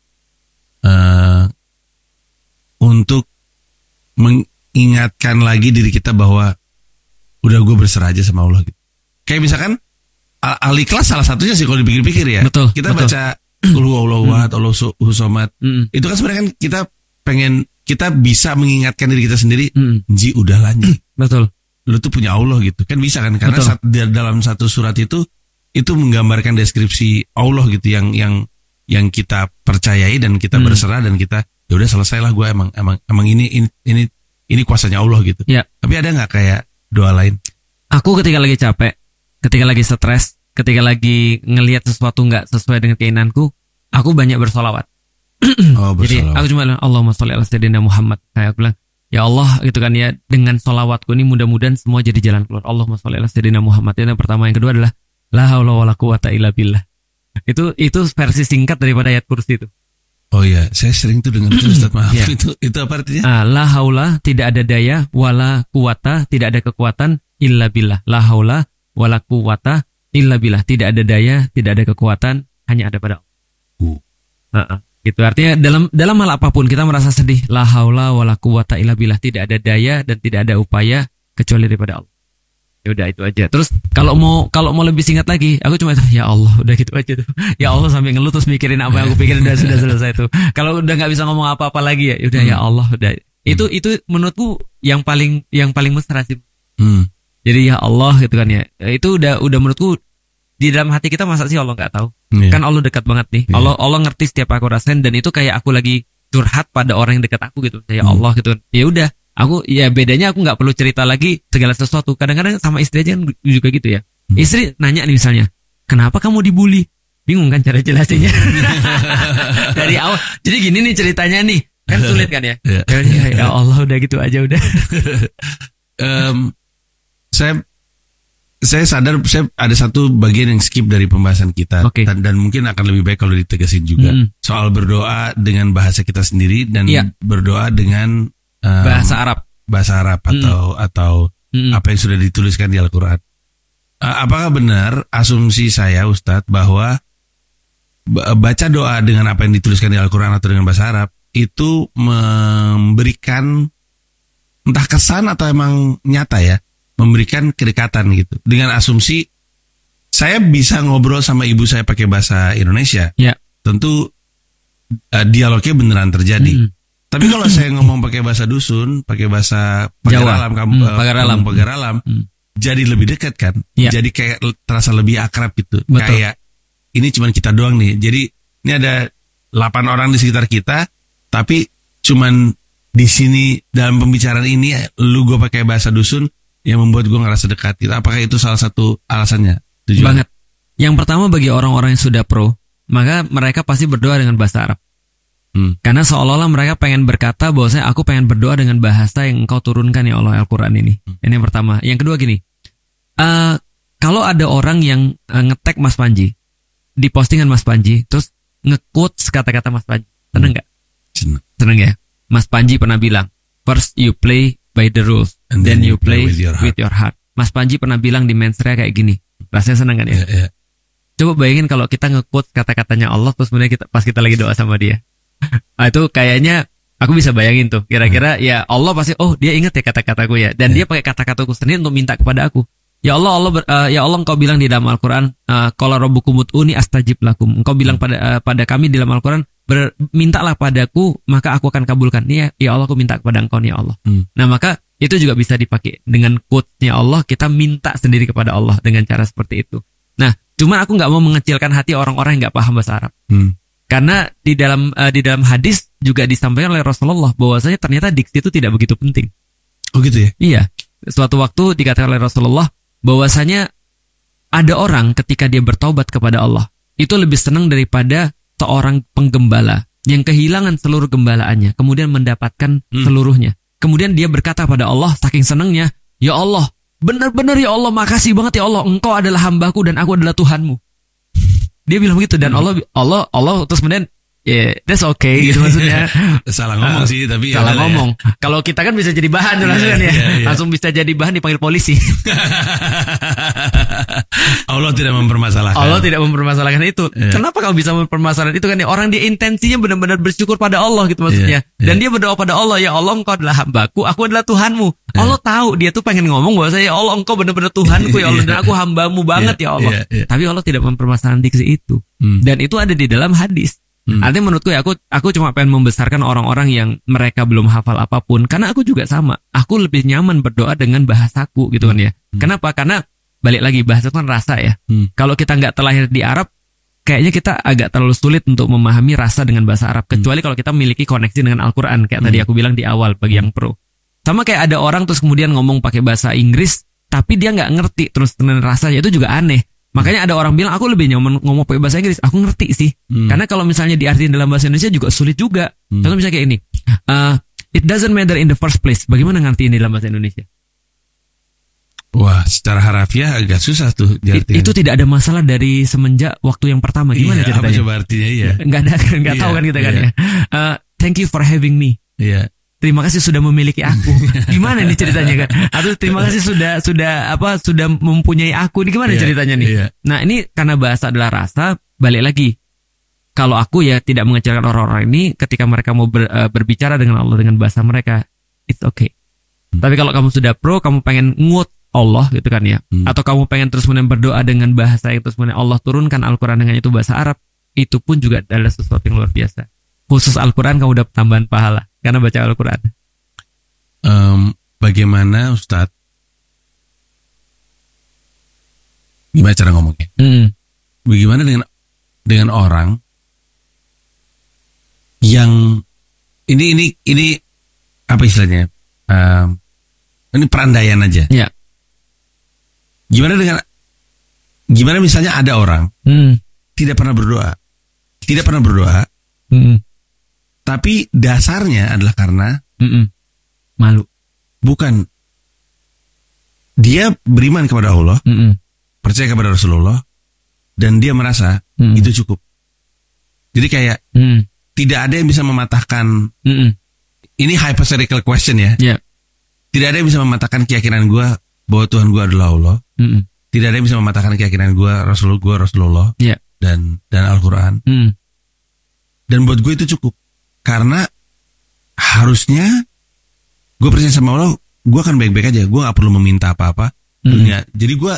untuk mengingatkan lagi diri kita bahwa udah gue berserah aja sama Allah gitu. Kayak misalkan Al-Ikhlas salah satunya sih kalau dipikir-pikir ya. Kita baca Qul huwallahu ahad, Allahu samad. Itu kan sebenarnya kan kita bisa mengingatkan diri kita sendiri, Ji udah lanjut. Betul. Lu tuh punya Allah gitu. Kan bisa kan karena dalam satu surat itu menggambarkan deskripsi Allah gitu yang kita percayai dan kita berserah dan kita ya udah selesailah gue emang ini kuasanya Allah gitu. Ya. Tapi ada nggak kayak doa lain? Aku ketika lagi capek, ketika lagi stres, ketika lagi ngelihat sesuatu nggak sesuai dengan keinginanku, aku banyak bersolawat. Jadi aku cuma bilang Allahumma sholli ala sayyidina Muhammad. Kayak aku bilang, ya Allah gitu kan ya, dengan solawatku ini mudah-mudahan semua jadi jalan keluar. Allahumma sholli ala sayyidina Muhammad. Yang pertama, yang kedua adalah la haula wala quwata illa billah. Itu versi singkat daripada ayat kursi itu. Oh iya, saya sering tuh dengar itu Ustaz, maaf. Ya. Itu apa artinya? La haula, tidak ada daya, wala quwata, tidak ada kekuatan, illa billah. La haula wala quwata illa billah. Tidak ada daya, tidak ada kekuatan, hanya ada pada Allah. Gitu artinya dalam hal apapun kita merasa sedih, la haula wala quwata illa billah, tidak ada daya dan tidak ada upaya kecuali daripada Allah. Ya udah itu aja. Terus kalau mau lebih singkat lagi, aku cuma ya Allah, udah gitu aja tuh. Ya Allah sampai ngeluh terus mikirin apa yang aku pikirin, sudah selesai tuh. Kalau udah nggak bisa ngomong apa-apa lagi ya udah ya Allah, udah. Itu menurutku yang paling mesra sih. Jadi ya Allah gitu kan ya. Itu udah menurutku di dalam hati kita, masa sih Allah nggak tahu? Kan Allah dekat banget nih. Allah ngerti setiap aku rasain, dan itu kayak aku lagi curhat pada orang yang dekat aku gitu. Ya Allah gitu. Ya udah. Aku ya bedanya aku nggak perlu cerita lagi segala sesuatu. Kadang-kadang sama istri aja kan juga gitu ya. Istri nanya nih misalnya, kenapa kamu dibully? Bingung kan cara jelasinnya. Dari awal. Jadi gini nih ceritanya nih, kan sulit kan ya. Ya Allah udah gitu aja udah. Saya sadar saya ada satu bagian yang skip dari pembahasan kita, dan mungkin akan lebih baik kalau ditegasin juga soal berdoa dengan bahasa kita sendiri dan berdoa dengan bahasa Arab atau apa yang sudah dituliskan di Al-Quran. Apakah benar asumsi saya Ustadz bahwa baca doa dengan apa yang dituliskan di Al-Quran atau dengan bahasa Arab itu memberikan entah kesan atau emang nyata ya, memberikan kedekatan gitu, dengan asumsi saya bisa ngobrol sama ibu saya pakai bahasa Indonesia, tentu dialognya beneran terjadi. Tapi kalau saya ngomong pakai bahasa dusun, pakai bahasa pagar alam, jadi lebih dekat kan? Jadi kayak terasa lebih akrab gitu. Betul. Kayak ini cuman kita doang nih. Jadi ini ada 8 orang di sekitar kita, tapi cuman di sini dalam pembicaraan ini lu gue pakai bahasa dusun yang membuat gue ngerasa dekat. Apakah itu salah satu alasannya? Tujuan? Banget. Yang pertama, bagi orang-orang yang sudah pro, maka mereka pasti berdoa dengan bahasa Arab. Karena seolah-olah mereka pengen berkata bahwasanya aku pengen berdoa dengan bahasa yang engkau turunkan ya Allah, Al-Quran ini. Ini yang pertama. Yang kedua gini, kalau ada orang yang nge-tag Mas Panji di postingan Mas Panji, terus nge-quote kata-kata Mas Panji, seneng nggak? Seneng ya. Mas Panji pernah bilang, first you play by the rules, and then you play with your heart. Mas Panji pernah bilang di Mensrea kayak gini. Rasanya seneng kan ya? Coba bayangin kalau kita nge-quote kata-katanya Allah, terus kemudian pas kita lagi doa sama dia. Itu kayaknya aku bisa bayangin tuh, kira-kira ya Allah pasti, oh dia ingat ya kata-kataku ya, dan dia pakai kata-kataku sendiri untuk minta kepada aku. Ya Allah, ya Allah, engkau bilang di dalam Al-Quran, qala rabbukum ud'uni astajib lakum. Engkau bilang pada kami di dalam Al-Quran, mintalah padaku maka aku akan kabulkan. Ya Allah, aku minta kepada engkau nih ya Allah. Nah maka itu juga bisa dipakai dengan quote-nya Allah, kita minta sendiri kepada Allah dengan cara seperti itu. Nah cuman aku nggak mau mengecilkan hati orang-orang yang nggak paham bahasa Arab. Karena di dalam hadis juga disampaikan oleh Rasulullah bahwasanya ternyata diksi itu tidak begitu penting. Oh gitu ya? Iya. Suatu waktu dikatakan oleh Rasulullah bahwasanya ada orang ketika dia bertaubat kepada Allah itu lebih senang daripada seorang penggembala yang kehilangan seluruh gembalaannya kemudian mendapatkan seluruhnya. Kemudian dia berkata pada Allah saking senangnya, ya Allah, benar-benar ya Allah, makasih banget ya Allah, engkau adalah hambaku dan aku adalah Tuhanmu. Dia bilang begitu, dan Allah terus kemudian that's okay gitu maksudnya. Salah ngomong sih, tapi salah ngomong. Ya. Kalau kita kan bisa jadi bahan langsung kan ya. Langsung bisa jadi bahan dipanggil polisi. Allah tidak mempermasalahkan. Allah tidak mempermasalahkan itu. Kenapa kamu bisa mempermasalahkan itu kan ya? Orang dia intensinya benar-benar bersyukur pada Allah gitu maksudnya. Dan dia berdoa pada Allah, ya Allah, engkau adalah hambaku, aku adalah Tuhanmu. Allah tahu dia tuh pengen ngomong bahwa ya Allah, engkau benar-benar Tuhanku ya Allah, dan aku hambamu banget ya Allah. Tapi Allah tidak mempermasalahkan diksi itu. Dan itu ada di dalam hadis. Artinya menurutku ya aku cuma pengen membesarkan orang-orang yang mereka belum hafal apapun, karena aku juga sama. Aku lebih nyaman berdoa dengan bahasaku gitu kan ya. Kenapa? Karena balik lagi bahasa itu kan rasa ya. Kalau kita nggak terlahir di Arab, kayaknya kita agak terlalu sulit untuk memahami rasa dengan bahasa Arab. Kecuali kalau kita memiliki koneksi dengan Al-Quran kayak tadi aku bilang di awal bagi yang pro. Sama kayak ada orang terus kemudian ngomong pakai bahasa Inggris, tapi dia nggak ngerti terus dengan rasanya, itu juga aneh. Makanya ada orang bilang aku lebih nyaman ngomong pakai bahasa Inggris. Aku ngerti sih. Karena kalau misalnya diartiin dalam bahasa Indonesia juga sulit juga. Contoh misalnya kayak ini. It doesn't matter in the first place. Bagaimana ngertiin dalam bahasa Indonesia? Wah, secara harafiah agak susah tuh diartikan. Itu tidak ada masalah dari semenjak waktu yang pertama. Gimana ceritanya? Apa coba artinya? Iya. Nggak tahu kan kita kan ya. Thank you for having me. Iya. Terima kasih sudah memiliki aku. Gimana nih ceritanya kan? Atau terima kasih sudah mempunyai aku. Ini gimana ceritanya nih? Iya. Nah, ini karena bahasa adalah rasa, balik lagi. Kalau aku ya tidak mengecilkan orang-orang ini ketika mereka mau berbicara dengan Allah dengan bahasa mereka, it's okay. Tapi kalau kamu sudah pro, kamu pengen ngut Allah gitu kan ya. Atau kamu pengen terus berdoa dengan bahasa yang terus Allah turunkan Al-Quran dengan itu bahasa Arab, itu pun juga adalah sesuatu yang luar biasa. Khusus Al-Quran kamu dapat tambahan pahala karena baca Al-Quran. Bagaimana Ustadz? Gimana cara ngomongnya? Bagaimana dengan orang yang ini apa istilahnya? Ini perandaian aja. Ya. Gimana misalnya ada orang tidak pernah berdoa, tapi dasarnya adalah karena malu. Bukan. Dia beriman kepada Allah, percaya kepada Rasulullah, dan dia merasa itu cukup. Jadi kayak tidak ada yang bisa mematahkan. Ini hypothetical question ya. Yeah. Tidak ada yang bisa mematahkan keyakinan gue bahwa Tuhan gue adalah Allah. Tidak ada yang bisa mematahkan keyakinan gue Rasulullah. Yeah. Dan Al-Quran. Dan buat gue itu cukup. Karena harusnya gue percaya sama Allah, gue akan baik-baik aja. Gue gak perlu meminta apa-apa dunia. Jadi gue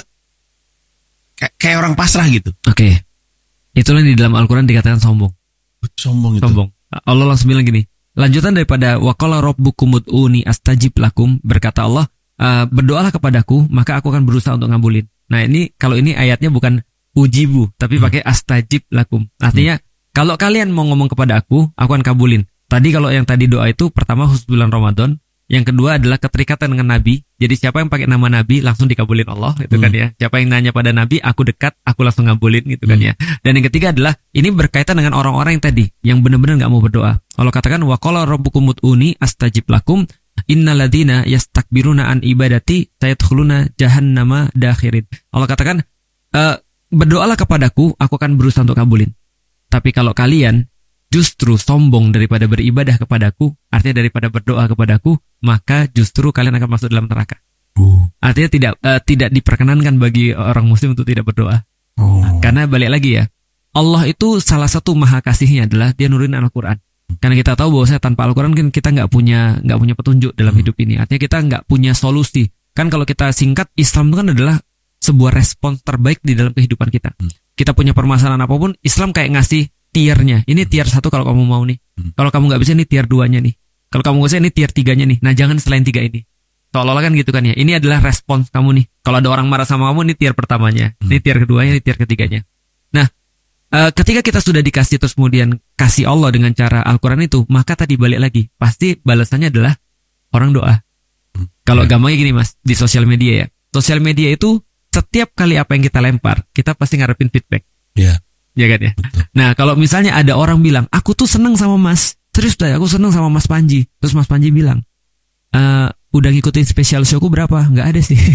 kayak orang pasrah gitu. Oke. Itulah yang di dalam Al-Quran dikatakan sombong. Sombong itu. Sombong. Allah langsung bilang gini. Lanjutan daripada waqala rabbukum ud'uni astajib lakum, berkata Allah, berdoalah kepadaku maka aku akan berusaha untuk ngabulin. Nah, ini kalau ini ayatnya bukan ujibu tapi pakai astajib lakum. Artinya kalau kalian mau ngomong kepada aku akan kabulin. Tadi kalau yang tadi doa itu pertama khusus bulan Ramadan, yang kedua adalah keterikatan dengan Nabi. Jadi siapa yang pakai nama Nabi langsung dikabulin Allah, gitu kan ya. Siapa yang nanya pada Nabi, aku dekat, aku langsung ngabulin, gitu kan ya. Dan yang ketiga adalah ini berkaitan dengan orang-orang yang tadi yang benar-benar nggak mau berdoa. Allah katakan wa qala rabbukum ud'uni astajib lakum innalladzina yastakbiruna an ibadati sayadkhuluna jahannama dakhirin. Allah katakan berdoalah kepadaku, aku akan berusaha untuk kabulin. Tapi kalau kalian justru sombong daripada beribadah kepadaku, artinya daripada berdoa kepadaku, maka justru kalian akan masuk dalam neraka. Artinya tidak diperkenankan bagi orang muslim untuk tidak berdoa. Karena balik lagi ya, Allah itu salah satu maha kasihnya adalah dia nurunin Al-Quran. Karena kita tahu bahwa tanpa Al-Quran kan kita nggak punya petunjuk dalam hidup ini. Artinya kita nggak punya solusi. Kan kalau kita singkat, Islam itu kan adalah sebuah respons terbaik di dalam kehidupan kita. Kita punya permasalahan apapun, Islam kayak ngasih tiernya. Ini tier 1 kalau kamu mau nih. Kalau kamu nggak bisa, ini tier 2-nya nih. Kalau kamu nggak bisa, ini tier 3-nya nih. Nah, jangan selain 3 ini. Seolah-olah kan gitu kan ya. Ini adalah respons kamu nih. Kalau ada orang marah sama kamu, ini tier pertamanya. Ini tier keduanya, ini tier ketiganya. Nah, ketika kita sudah dikasih terus kemudian kasih Allah dengan cara Al-Quran itu, maka tadi balik lagi. Pasti balasannya adalah orang doa. Kalau gampangnya gini mas, di sosial media ya. Sosial media itu setiap kali apa yang kita lempar, kita pasti ngarepin feedback. Iya. Ya kan ya. Nah, kalau misalnya ada orang bilang, aku tuh seneng sama Mas, serius deh, aku seneng sama Mas Panji. Terus Mas Panji bilang, udah ngikutin special showku berapa? Nggak ada sih.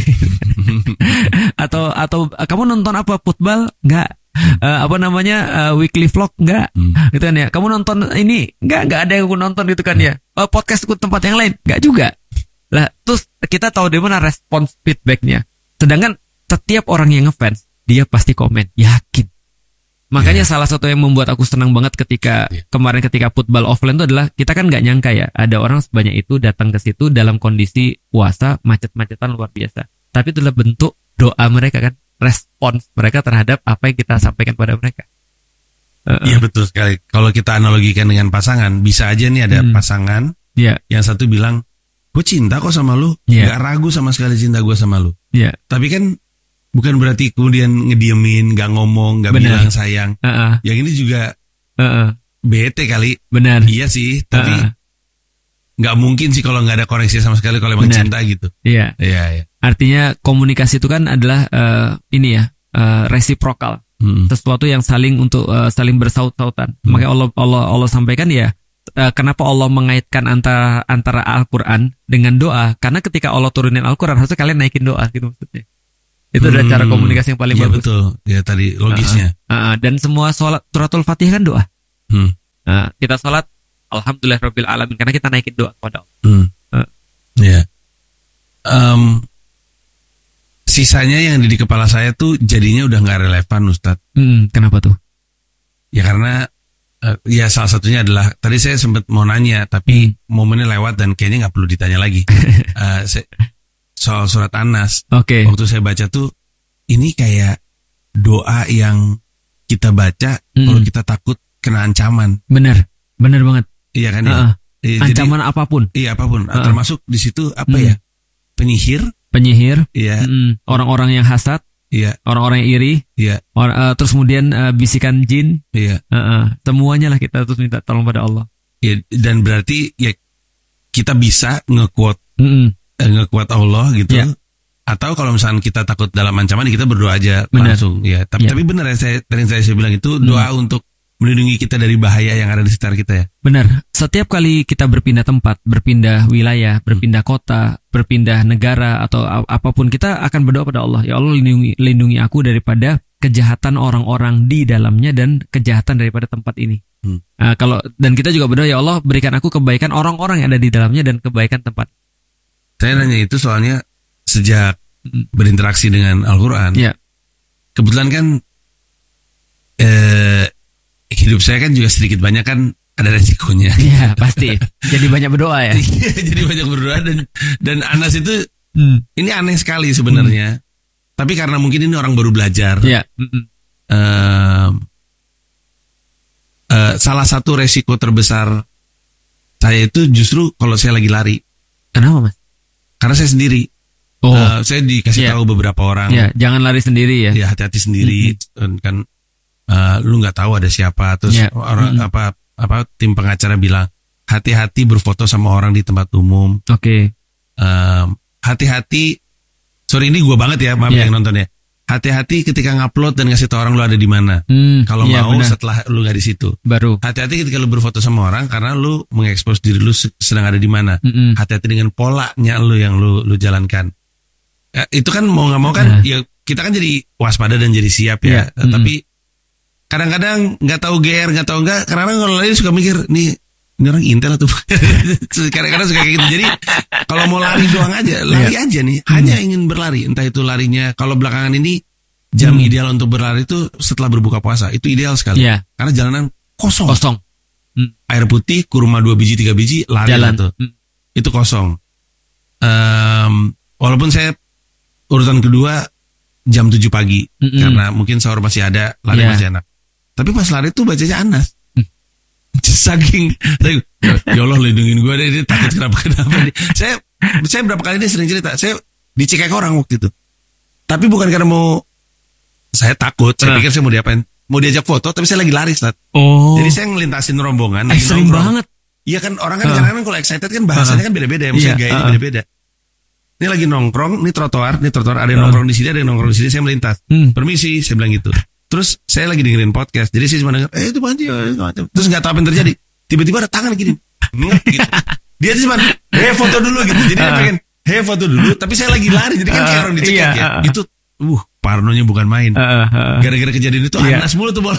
atau kamu nonton apa, football? Nggak. Weekly vlog? Nggak. Gitu kan ya. Kamu nonton ini? Nggak ada yang aku nonton gitu kan ya. Podcast ke tempat yang lain? Nggak juga. Lah, terus kita tahu dari mana respons feedbacknya. Sedangkan setiap orang yang ngefans, dia pasti komen, yakin. Makanya salah satu yang membuat aku senang banget ketika kemarin ketika football offline itu adalah kita kan nggak nyangka ya ada orang sebanyak itu datang ke situ dalam kondisi puasa macet-macetan luar biasa. Tapi itu adalah bentuk doa mereka kan, respons mereka terhadap apa yang kita sampaikan pada mereka. Iya betul sekali. Kalau kita analogikan dengan pasangan, bisa aja nih ada pasangan yang satu bilang, gue cinta kok sama lu, nggak ragu sama sekali cinta gue sama lu. Tapi kan bukan berarti kemudian ngediemin, gak ngomong, gak bilang sayang. Yang ini juga bete kali. Benar. Iya sih, tapi gak mungkin sih kalau gak ada koneksi sama sekali kalau emang cinta gitu. Iya. Iya. Artinya komunikasi itu kan adalah ini ya, resiprokal, sesuatu yang saling saling bersaut-sautan. Makanya Allah sampaikan ya, kenapa Allah mengaitkan antara Al-Quran dengan doa? Karena ketika Allah turunin Al-Quran, harusnya kalian naikin doa gitu maksudnya. Itu adalah cara komunikasi yang paling bagus. Betul, ya tadi logisnya. Dan semua suratul Fatihah kan doa. Kita sholat Alhamdulillahirabbil alamin karena kita naikin doa kepada Allah. Ya. Sisanya yang di kepala saya tuh jadinya udah nggak relevan, Ustadz. Kenapa tuh? Ya karena ya salah satunya adalah tadi saya sempat mau nanya tapi momennya lewat dan kayaknya nggak perlu ditanya lagi. Soal surat An-Nas. Waktu saya baca tuh ini kayak doa yang kita baca kalau kita takut kena ancaman. Benar banget. Iya kan ya. Ancaman jadi, apapun. Iya apapun. Termasuk di situ apa ya? Penyihir. Iya. Orang-orang yang hasad. Iya. Orang-orang yang iri. Iya. Terus kemudian bisikan jin. Iya. Semuanya lah kita terus minta tolong pada Allah. Iya. Dan berarti ya kita bisa ngekuat Allah gitu. Yeah. Atau kalau misalnya kita takut dalam ancaman, kita berdoa aja langsung. Ya. Tapi benar ya saya bilang itu doa untuk melindungi kita dari bahaya yang ada di sekitar kita ya. Benar. Setiap kali kita berpindah tempat, berpindah wilayah, berpindah kota, berpindah negara atau apapun, kita akan berdoa pada Allah. Ya Allah, lindungi aku daripada kejahatan orang-orang di dalamnya dan kejahatan daripada tempat ini. Dan kita juga berdoa, ya Allah berikan aku kebaikan orang-orang yang ada di dalamnya dan kebaikan tempat. Saya nanya itu soalnya sejak berinteraksi dengan Al-Quran, kebetulan kan hidup saya kan juga sedikit banyak kan ada resikonya. Iya pasti. Jadi banyak berdoa ya. Jadi banyak berdoa dan Anas itu ini aneh sekali sebenarnya. Tapi karena mungkin ini orang baru belajar. Salah satu resiko terbesar saya itu justru kalau saya lagi lari. Kenapa Mas? Karena saya sendiri. Saya dikasih tahu beberapa orang. Jangan lari sendiri ya. Ya hati-hati sendiri. Kan lu nggak tahu ada siapa. Terus orang tim pengacara bilang hati-hati berfoto sama orang di tempat umum. Hati-hati. Sorry ini gue banget ya, maaf yang nonton ya. Hati-hati ketika ngupload dan ngasih tahu orang lu ada di mana. Kalau mau benar. Setelah lu nggak di situ. Baru. Hati-hati ketika lu berfoto sama orang karena lu mengekspos diri lu sedang ada di mana. Hati-hati dengan polanya lu yang lu jalankan. Itu kan mau nggak mau kan ya kita kan jadi waspada dan jadi siap ya. Tapi kadang-kadang nggak tahu GR nggak tahu enggak. Kadang-kadang kalau lain suka mikir nih ini orang intel atau kadang-kadang suka kayak gitu. Jadi kalau mau lari doang aja, lari aja nih. Hanya ingin berlari, entah itu larinya. Kalau belakangan ini jam ideal untuk berlari itu setelah berbuka puasa, itu ideal sekali. Karena jalanan kosong. Air putih, kurma 2 biji 3 biji, lari tuh. Itu kosong. Walaupun saya urutan kedua jam 7 pagi karena mungkin sahur masih ada, lari masih enak. Tapi pas lari tuh bacanya Anas. Saking ya Allah lindungin gue deh, dia takut kenapa. Saya berapa kali ini sering cerita, saya dicekek orang waktu itu. Tapi bukan karena saya takut, saya pikir saya mau diapain, mau diajak foto, tapi saya lagi lari, Ustaz. Jadi saya ngelintasin rombongan. Sering banget. Iya kan, orang kan kadang-kadang kalau excited kan bahasanya kan beda-beda, maksudnya gayanya beda-beda. Ini lagi nongkrong, ini trotoar, ada yang nongkrong di sini, ada yang nongkrong di sini, saya melintas. Permisi, saya bilang gitu. Terus saya lagi dengerin podcast, jadi saya cuma denger, itu panci, terus nggak tahu apa yang terjadi. Tiba-tiba ada tangan gini, gitu. Dia cuma, foto dulu gitu. Jadi dia pengen, foto dulu. Tapi saya lagi lari, jadi kan kayak orang dicekik ya. Itu, parnonya bukan main. Gara-gara kejadian itu Anas mulu tuh bola.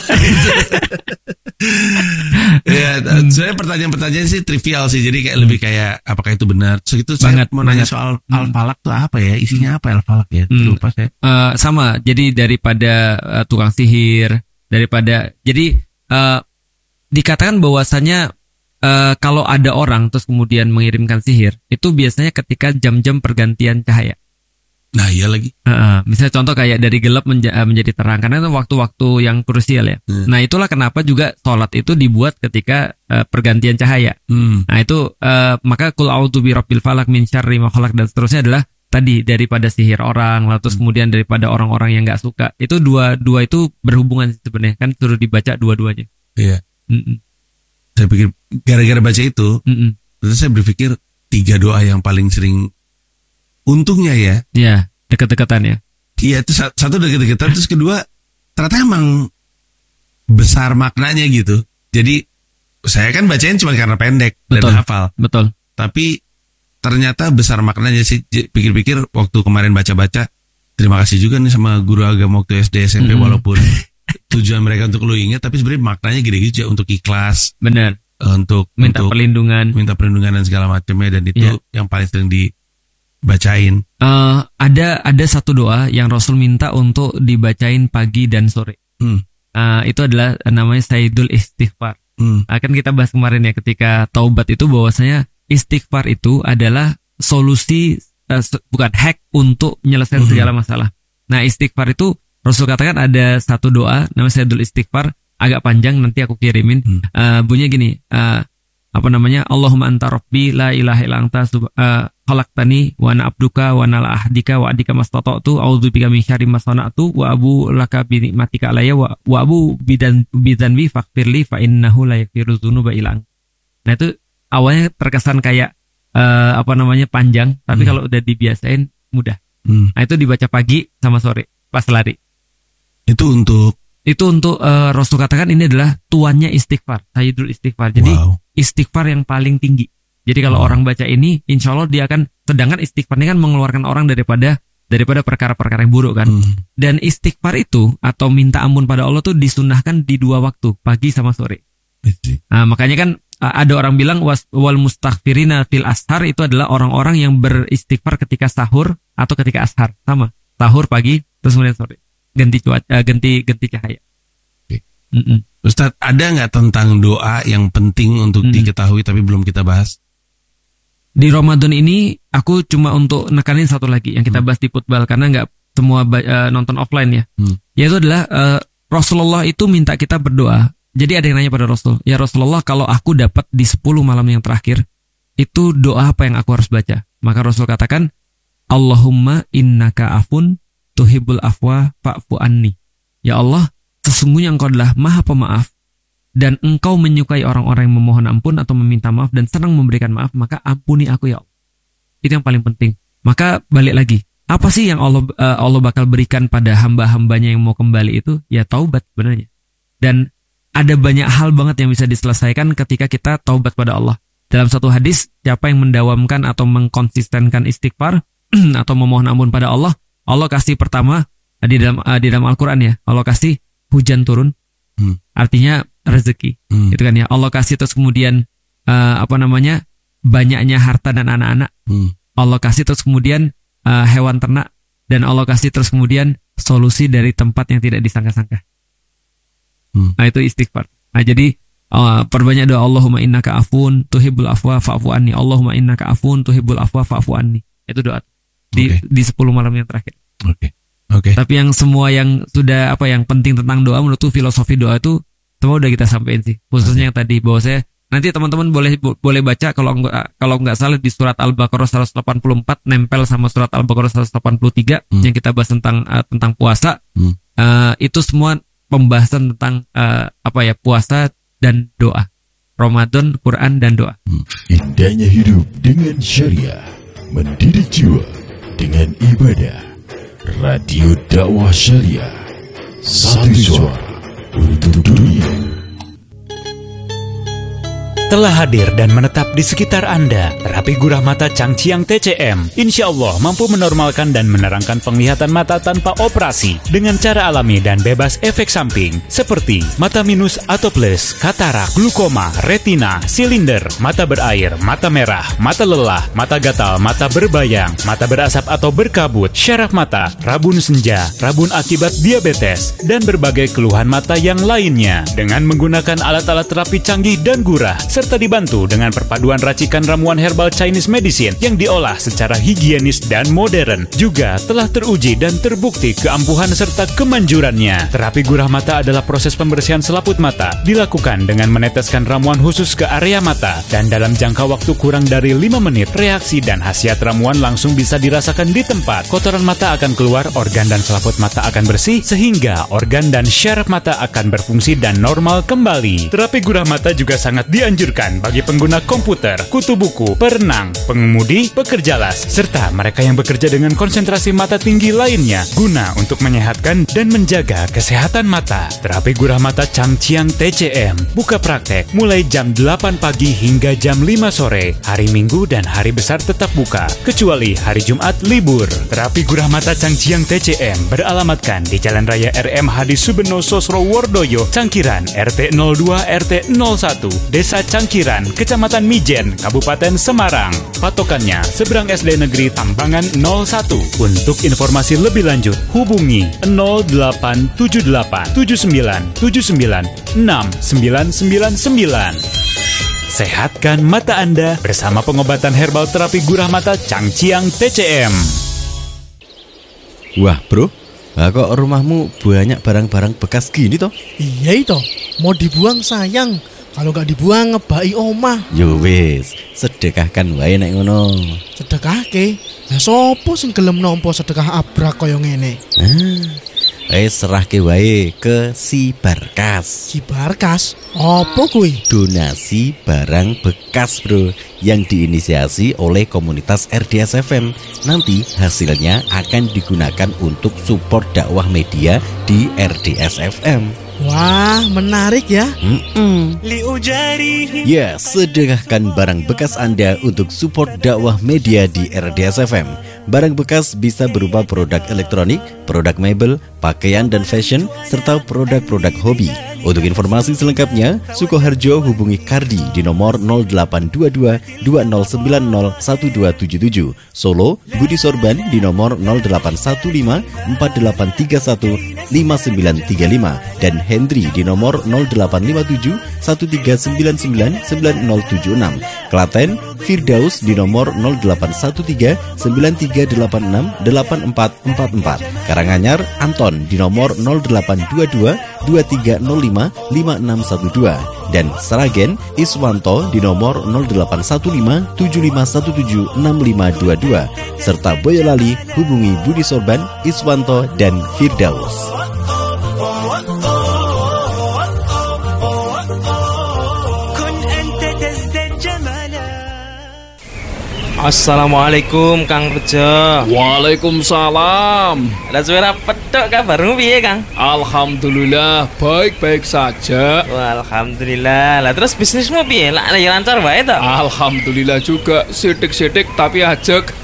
Ya, sebenarnya pertanyaan-pertanyaan sih trivial sih. Jadi kayak lebih kayak apakah itu benar. So itu saya mau nanya soal Al-Falaq tuh apa ya? Isinya apa Al-Falaq ya? Lupa saya. Sama. Jadi daripada tukang sihir, jadi dikatakan bahwasanya kalau ada orang terus kemudian mengirimkan sihir, itu biasanya ketika jam-jam pergantian cahaya. Nah iya lagi. Misalnya contoh kayak dari gelap menjadi terang, karena itu waktu-waktu yang krusial ya. Nah itulah kenapa juga sholat itu dibuat ketika pergantian cahaya. Nah itu maka qul a'udzu birabbil falaq min syarri ma khalaq dan seterusnya adalah tadi daripada sihir orang, lalu terus kemudian daripada orang-orang yang nggak suka. Itu dua itu berhubungan sebenarnya, kan suruh dibaca dua-duanya. Iya. Saya pikir gara-gara baca itu, terus saya berpikir 3 doa yang paling sering untungnya ya. Iya, dekat-dekatan ya. Iya, itu satu deket-deketan, terus kedua ternyata emang besar maknanya gitu. Jadi saya kan bacain cuma karena pendek dan hafal. Betul. Tapi ternyata besar maknanya sih. Pikir-pikir waktu kemarin baca-baca, terima kasih juga nih sama guru agama waktu SD SMP, walaupun tujuan mereka untuk lu ingat, tapi sebenarnya maknanya gede-gede untuk ikhlas. Benar. Untuk minta perlindungan dan segala macamnya, dan itu yang paling sering dibacain. Ada satu doa yang Rasul minta untuk dibacain pagi dan sore. Itu adalah namanya Sayyidul Istighfar. Kan kita bahas kemarin ya ketika taubat itu, bahwasanya istighfar itu adalah solusi, bukan hack untuk menyelesaikan segala masalah. Nah, istighfar itu Rasul katakan ada satu doa namanya Sayyidul Istighfar, agak panjang, nanti aku kirimin. Bunyinya gini, Allahumma anta rabbi la ilaha illa anta khalaqtani wa ana abduka wa ana ala ahdika wa adika mastata'tu a'udzubika min syarri ma sana'tu wa abu laka bi ni'matika alayya wa abu bidzanbi faghfirli fa innahu la yaghfiru dzunuba illa anta. Nah, itu awalnya terkesan kayak panjang, tapi kalau udah dibiasain mudah. Nah, itu dibaca pagi sama sore pas lari. Itu untuk Rasul katakan ini adalah tuannya istighfar, Sayyidul Istighfar. Jadi istighfar yang paling tinggi. Jadi kalau orang baca ini, insya Allah dia akan, sedangkan istighfar ini kan mengeluarkan orang daripada perkara-perkara yang buruk kan. Dan istighfar itu atau minta ampun pada Allah tuh disunahkan di 2 waktu, pagi sama sore. Nah, makanya kan ada orang bilang wal mustaghfirina fil ashar, itu adalah orang-orang yang beristighfar ketika sahur atau ketika ashar. Sama, sahur pagi terus kemudian sore. Ganti cahaya. Ustadz, ada nggak tentang doa yang penting untuk diketahui tapi belum kita bahas? Di Ramadan ini aku cuma untuk nekanin satu lagi yang kita bahas di Football, karena nggak semua nonton offline ya. Yaitu adalah Rasulullah itu minta kita berdoa. Jadi ada yang nanya pada Rasul, ya Rasulullah, kalau aku dapat di 10 malam yang terakhir, itu doa apa yang aku harus baca? Maka Rasul katakan, Allahumma innaka afun tuhibbul afwa fa'fu anni. Ya Allah, sesungguhnya Engkau adalah Maha Pemaaf dan Engkau menyukai orang-orang yang memohon ampun atau meminta maaf dan senang memberikan maaf, maka ampuni aku ya Allah. Itu yang paling penting. Maka balik lagi, apa sih yang Allah bakal berikan pada hamba-hambanya yang mau kembali itu? Ya taubat sebenarnya. Dan ada banyak hal banget yang bisa diselesaikan ketika kita taubat pada Allah. Dalam satu hadis, siapa yang mendawamkan atau mengkonsistenkan istighfar atau memohon ampun pada Allah, Allah kasih pertama di dalam Al-Quran ya, Allah kasih hujan turun, artinya rezeki, gitu kan ya. Allah kasih terus kemudian banyaknya harta dan anak-anak. Allah kasih terus kemudian hewan ternak, dan Allah kasih terus kemudian solusi dari tempat yang tidak disangka-sangka. Nah, itu istighfar. Nah, jadi perbanyak doa, Allahumma innaka afun tuhibbul afwa fa'fu anni. Allahumma innaka afun tuhibbul afwa fa'fu anni. Itu doa di 10 malam yang terakhir. Oke. Tapi yang semua yang sudah yang penting tentang doa, menurutku filosofi doa itu semua udah kita sampein sih. Khususnya yang tadi, bahwa saya nanti teman-teman boleh baca kalau nggak salah di surat Al-Baqarah 184, nempel sama surat Al-Baqarah 183 yang kita bahas tentang puasa. Itu semua pembahasan tentang puasa dan doa. Ramadan, Quran dan doa. Indahnya hidup dengan syariah, mendidik jiwa dengan ibadah. Radio Dakwah Syariah, satu suara untuk dunia. Telah hadir dan menetap di sekitar Anda, terapi gurah mata Changqiang TCM, insya Allah mampu menormalkan dan menerangkan penglihatan mata tanpa operasi dengan cara alami dan bebas efek samping seperti mata minus atau plus, katarak, glukoma, retina, silinder, mata berair, mata merah, mata lelah, mata gatal, mata berbayang, mata berasap atau berkabut, syaraf mata, rabun senja, rabun akibat diabetes, dan berbagai keluhan mata yang lainnya dengan menggunakan alat-alat terapi canggih dan gurah, serta dibantu dengan perpaduan racikan ramuan herbal Chinese medicine yang diolah secara higienis dan modern. Juga telah teruji dan terbukti keampuhan serta kemanjurannya. Terapi gurah mata adalah proses pembersihan selaput mata, dilakukan dengan meneteskan ramuan khusus ke area mata, dan dalam jangka waktu kurang dari 5 menit, reaksi dan khasiat ramuan langsung bisa dirasakan di tempat. Kotoran mata akan keluar, organ dan selaput mata akan bersih, sehingga organ dan syaraf mata akan berfungsi dan normal kembali. Terapi gurah mata juga sangat dianjurkan dianjurkan bagi pengguna komputer, kutu buku, perenang, pengemudi, pekerja las, serta mereka yang bekerja dengan konsentrasi mata tinggi lainnya guna untuk menyehatkan dan menjaga kesehatan mata. Terapi Gurah Mata Changqiang TCM buka praktek mulai jam 8 pagi hingga jam 5 sore. Hari Minggu dan hari besar tetap buka, kecuali hari Jumat libur. Terapi Gurah Mata Changqiang TCM beralamatkan di Jalan Raya RM Hadi Subeno Sosrowardoyo, Cangkiran, RT 02 RT 01, Desa Cangkiran, Kecamatan Mijen, Kabupaten Semarang. Patokannya seberang SD Negeri Tambangan 01. Untuk informasi lebih lanjut hubungi 0878 7979 6999. Sehatkan mata Anda bersama pengobatan herbal terapi Gurah Mata Changqiang TCM. Wah bro, kok rumahmu banyak barang-barang bekas gini toh? Iya itu, mau dibuang sayang. Kalau nggak dibuang ngebai omah. Yo wis, sedekahkan wae nek ngono. Sedekahke? Ya sopo sing gelem nampa sedekah abrak kaya ngene? Serahke wae ke Si Barkas. Si Barkas? Apa kuwi? Donasi barang bekas bro, yang diinisiasi oleh komunitas RDS FM. Nanti hasilnya akan digunakan untuk support dakwah media di RDS FM. Wah, menarik ya. Ya, sedekahkan barang bekas Anda untuk support dakwah media di RDS FM. Barang bekas bisa berupa produk elektronik, produk mebel, pakaian dan fashion, serta produk-produk hobi. Untuk informasi selengkapnya, Sukoharjo hubungi Kardi di nomor 0822 2090 1277. Solo, Budi Sorban di nomor 0815 4831 5935 dan Hendri di nomor 0857 1399 9076. Klaten, Firdaus di nomor 0813 9386 8444. Karanganyar, Anton di nomor 0822 2305 5612 dan Sragen, Iswanto di nomor 0815 7517 6522 serta Boyolali hubungi Budi Sorban, Iswanto dan Firdaus. Assalamualaikum Kang Rejo. Waalaikumsalam. Lah suara petok kabarmu piye Kang? Alhamdulillah baik-baik saja. Wah, alhamdulillah. Lah terus bisnismu piye? Lah ya lancar wae to? Alhamdulillah juga, sidik-sidik tapi ajek.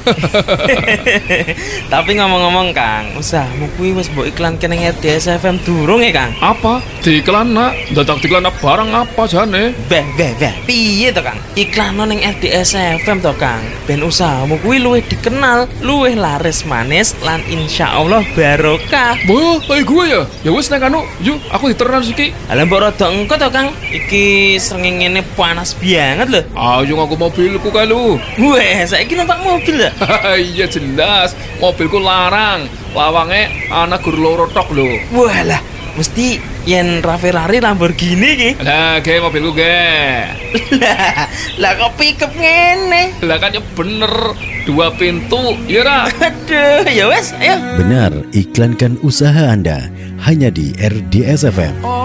Tapi ngomong-ngomong Kang, usahamu kuwi wis mbok iklanke ning RDS FM durung ya Kang? Apa? Diiklan nak? Dadak diiklan barang apa jane? Beh, piye to Kang? Iklan ning RDS FM to Kang. Ben usahamu kuwi luwih dikenal, luwih laris manis lan insyaallah barokah. Wah, gue ya. Ya wis nek anu, yuk aku diteran iki. Lah mbok rada engko to Kang. Iki srengenge ngene panas banget lho. Ayo aku mobilku kae lho. Weh, saiki numpak mobil ya? Iya jelas, mobilku larang. Lawange ana gur loro tok lho. Walah, mesti yen Ferrari Lamborghini ki. Lah, ge mobilku ge. Lah kok pickup ngene? Lah kan ya bener, 2 pintu, ya ra? Aduh, ya wes, ayo. Benar, iklankan usaha Anda hanya di RDS FM.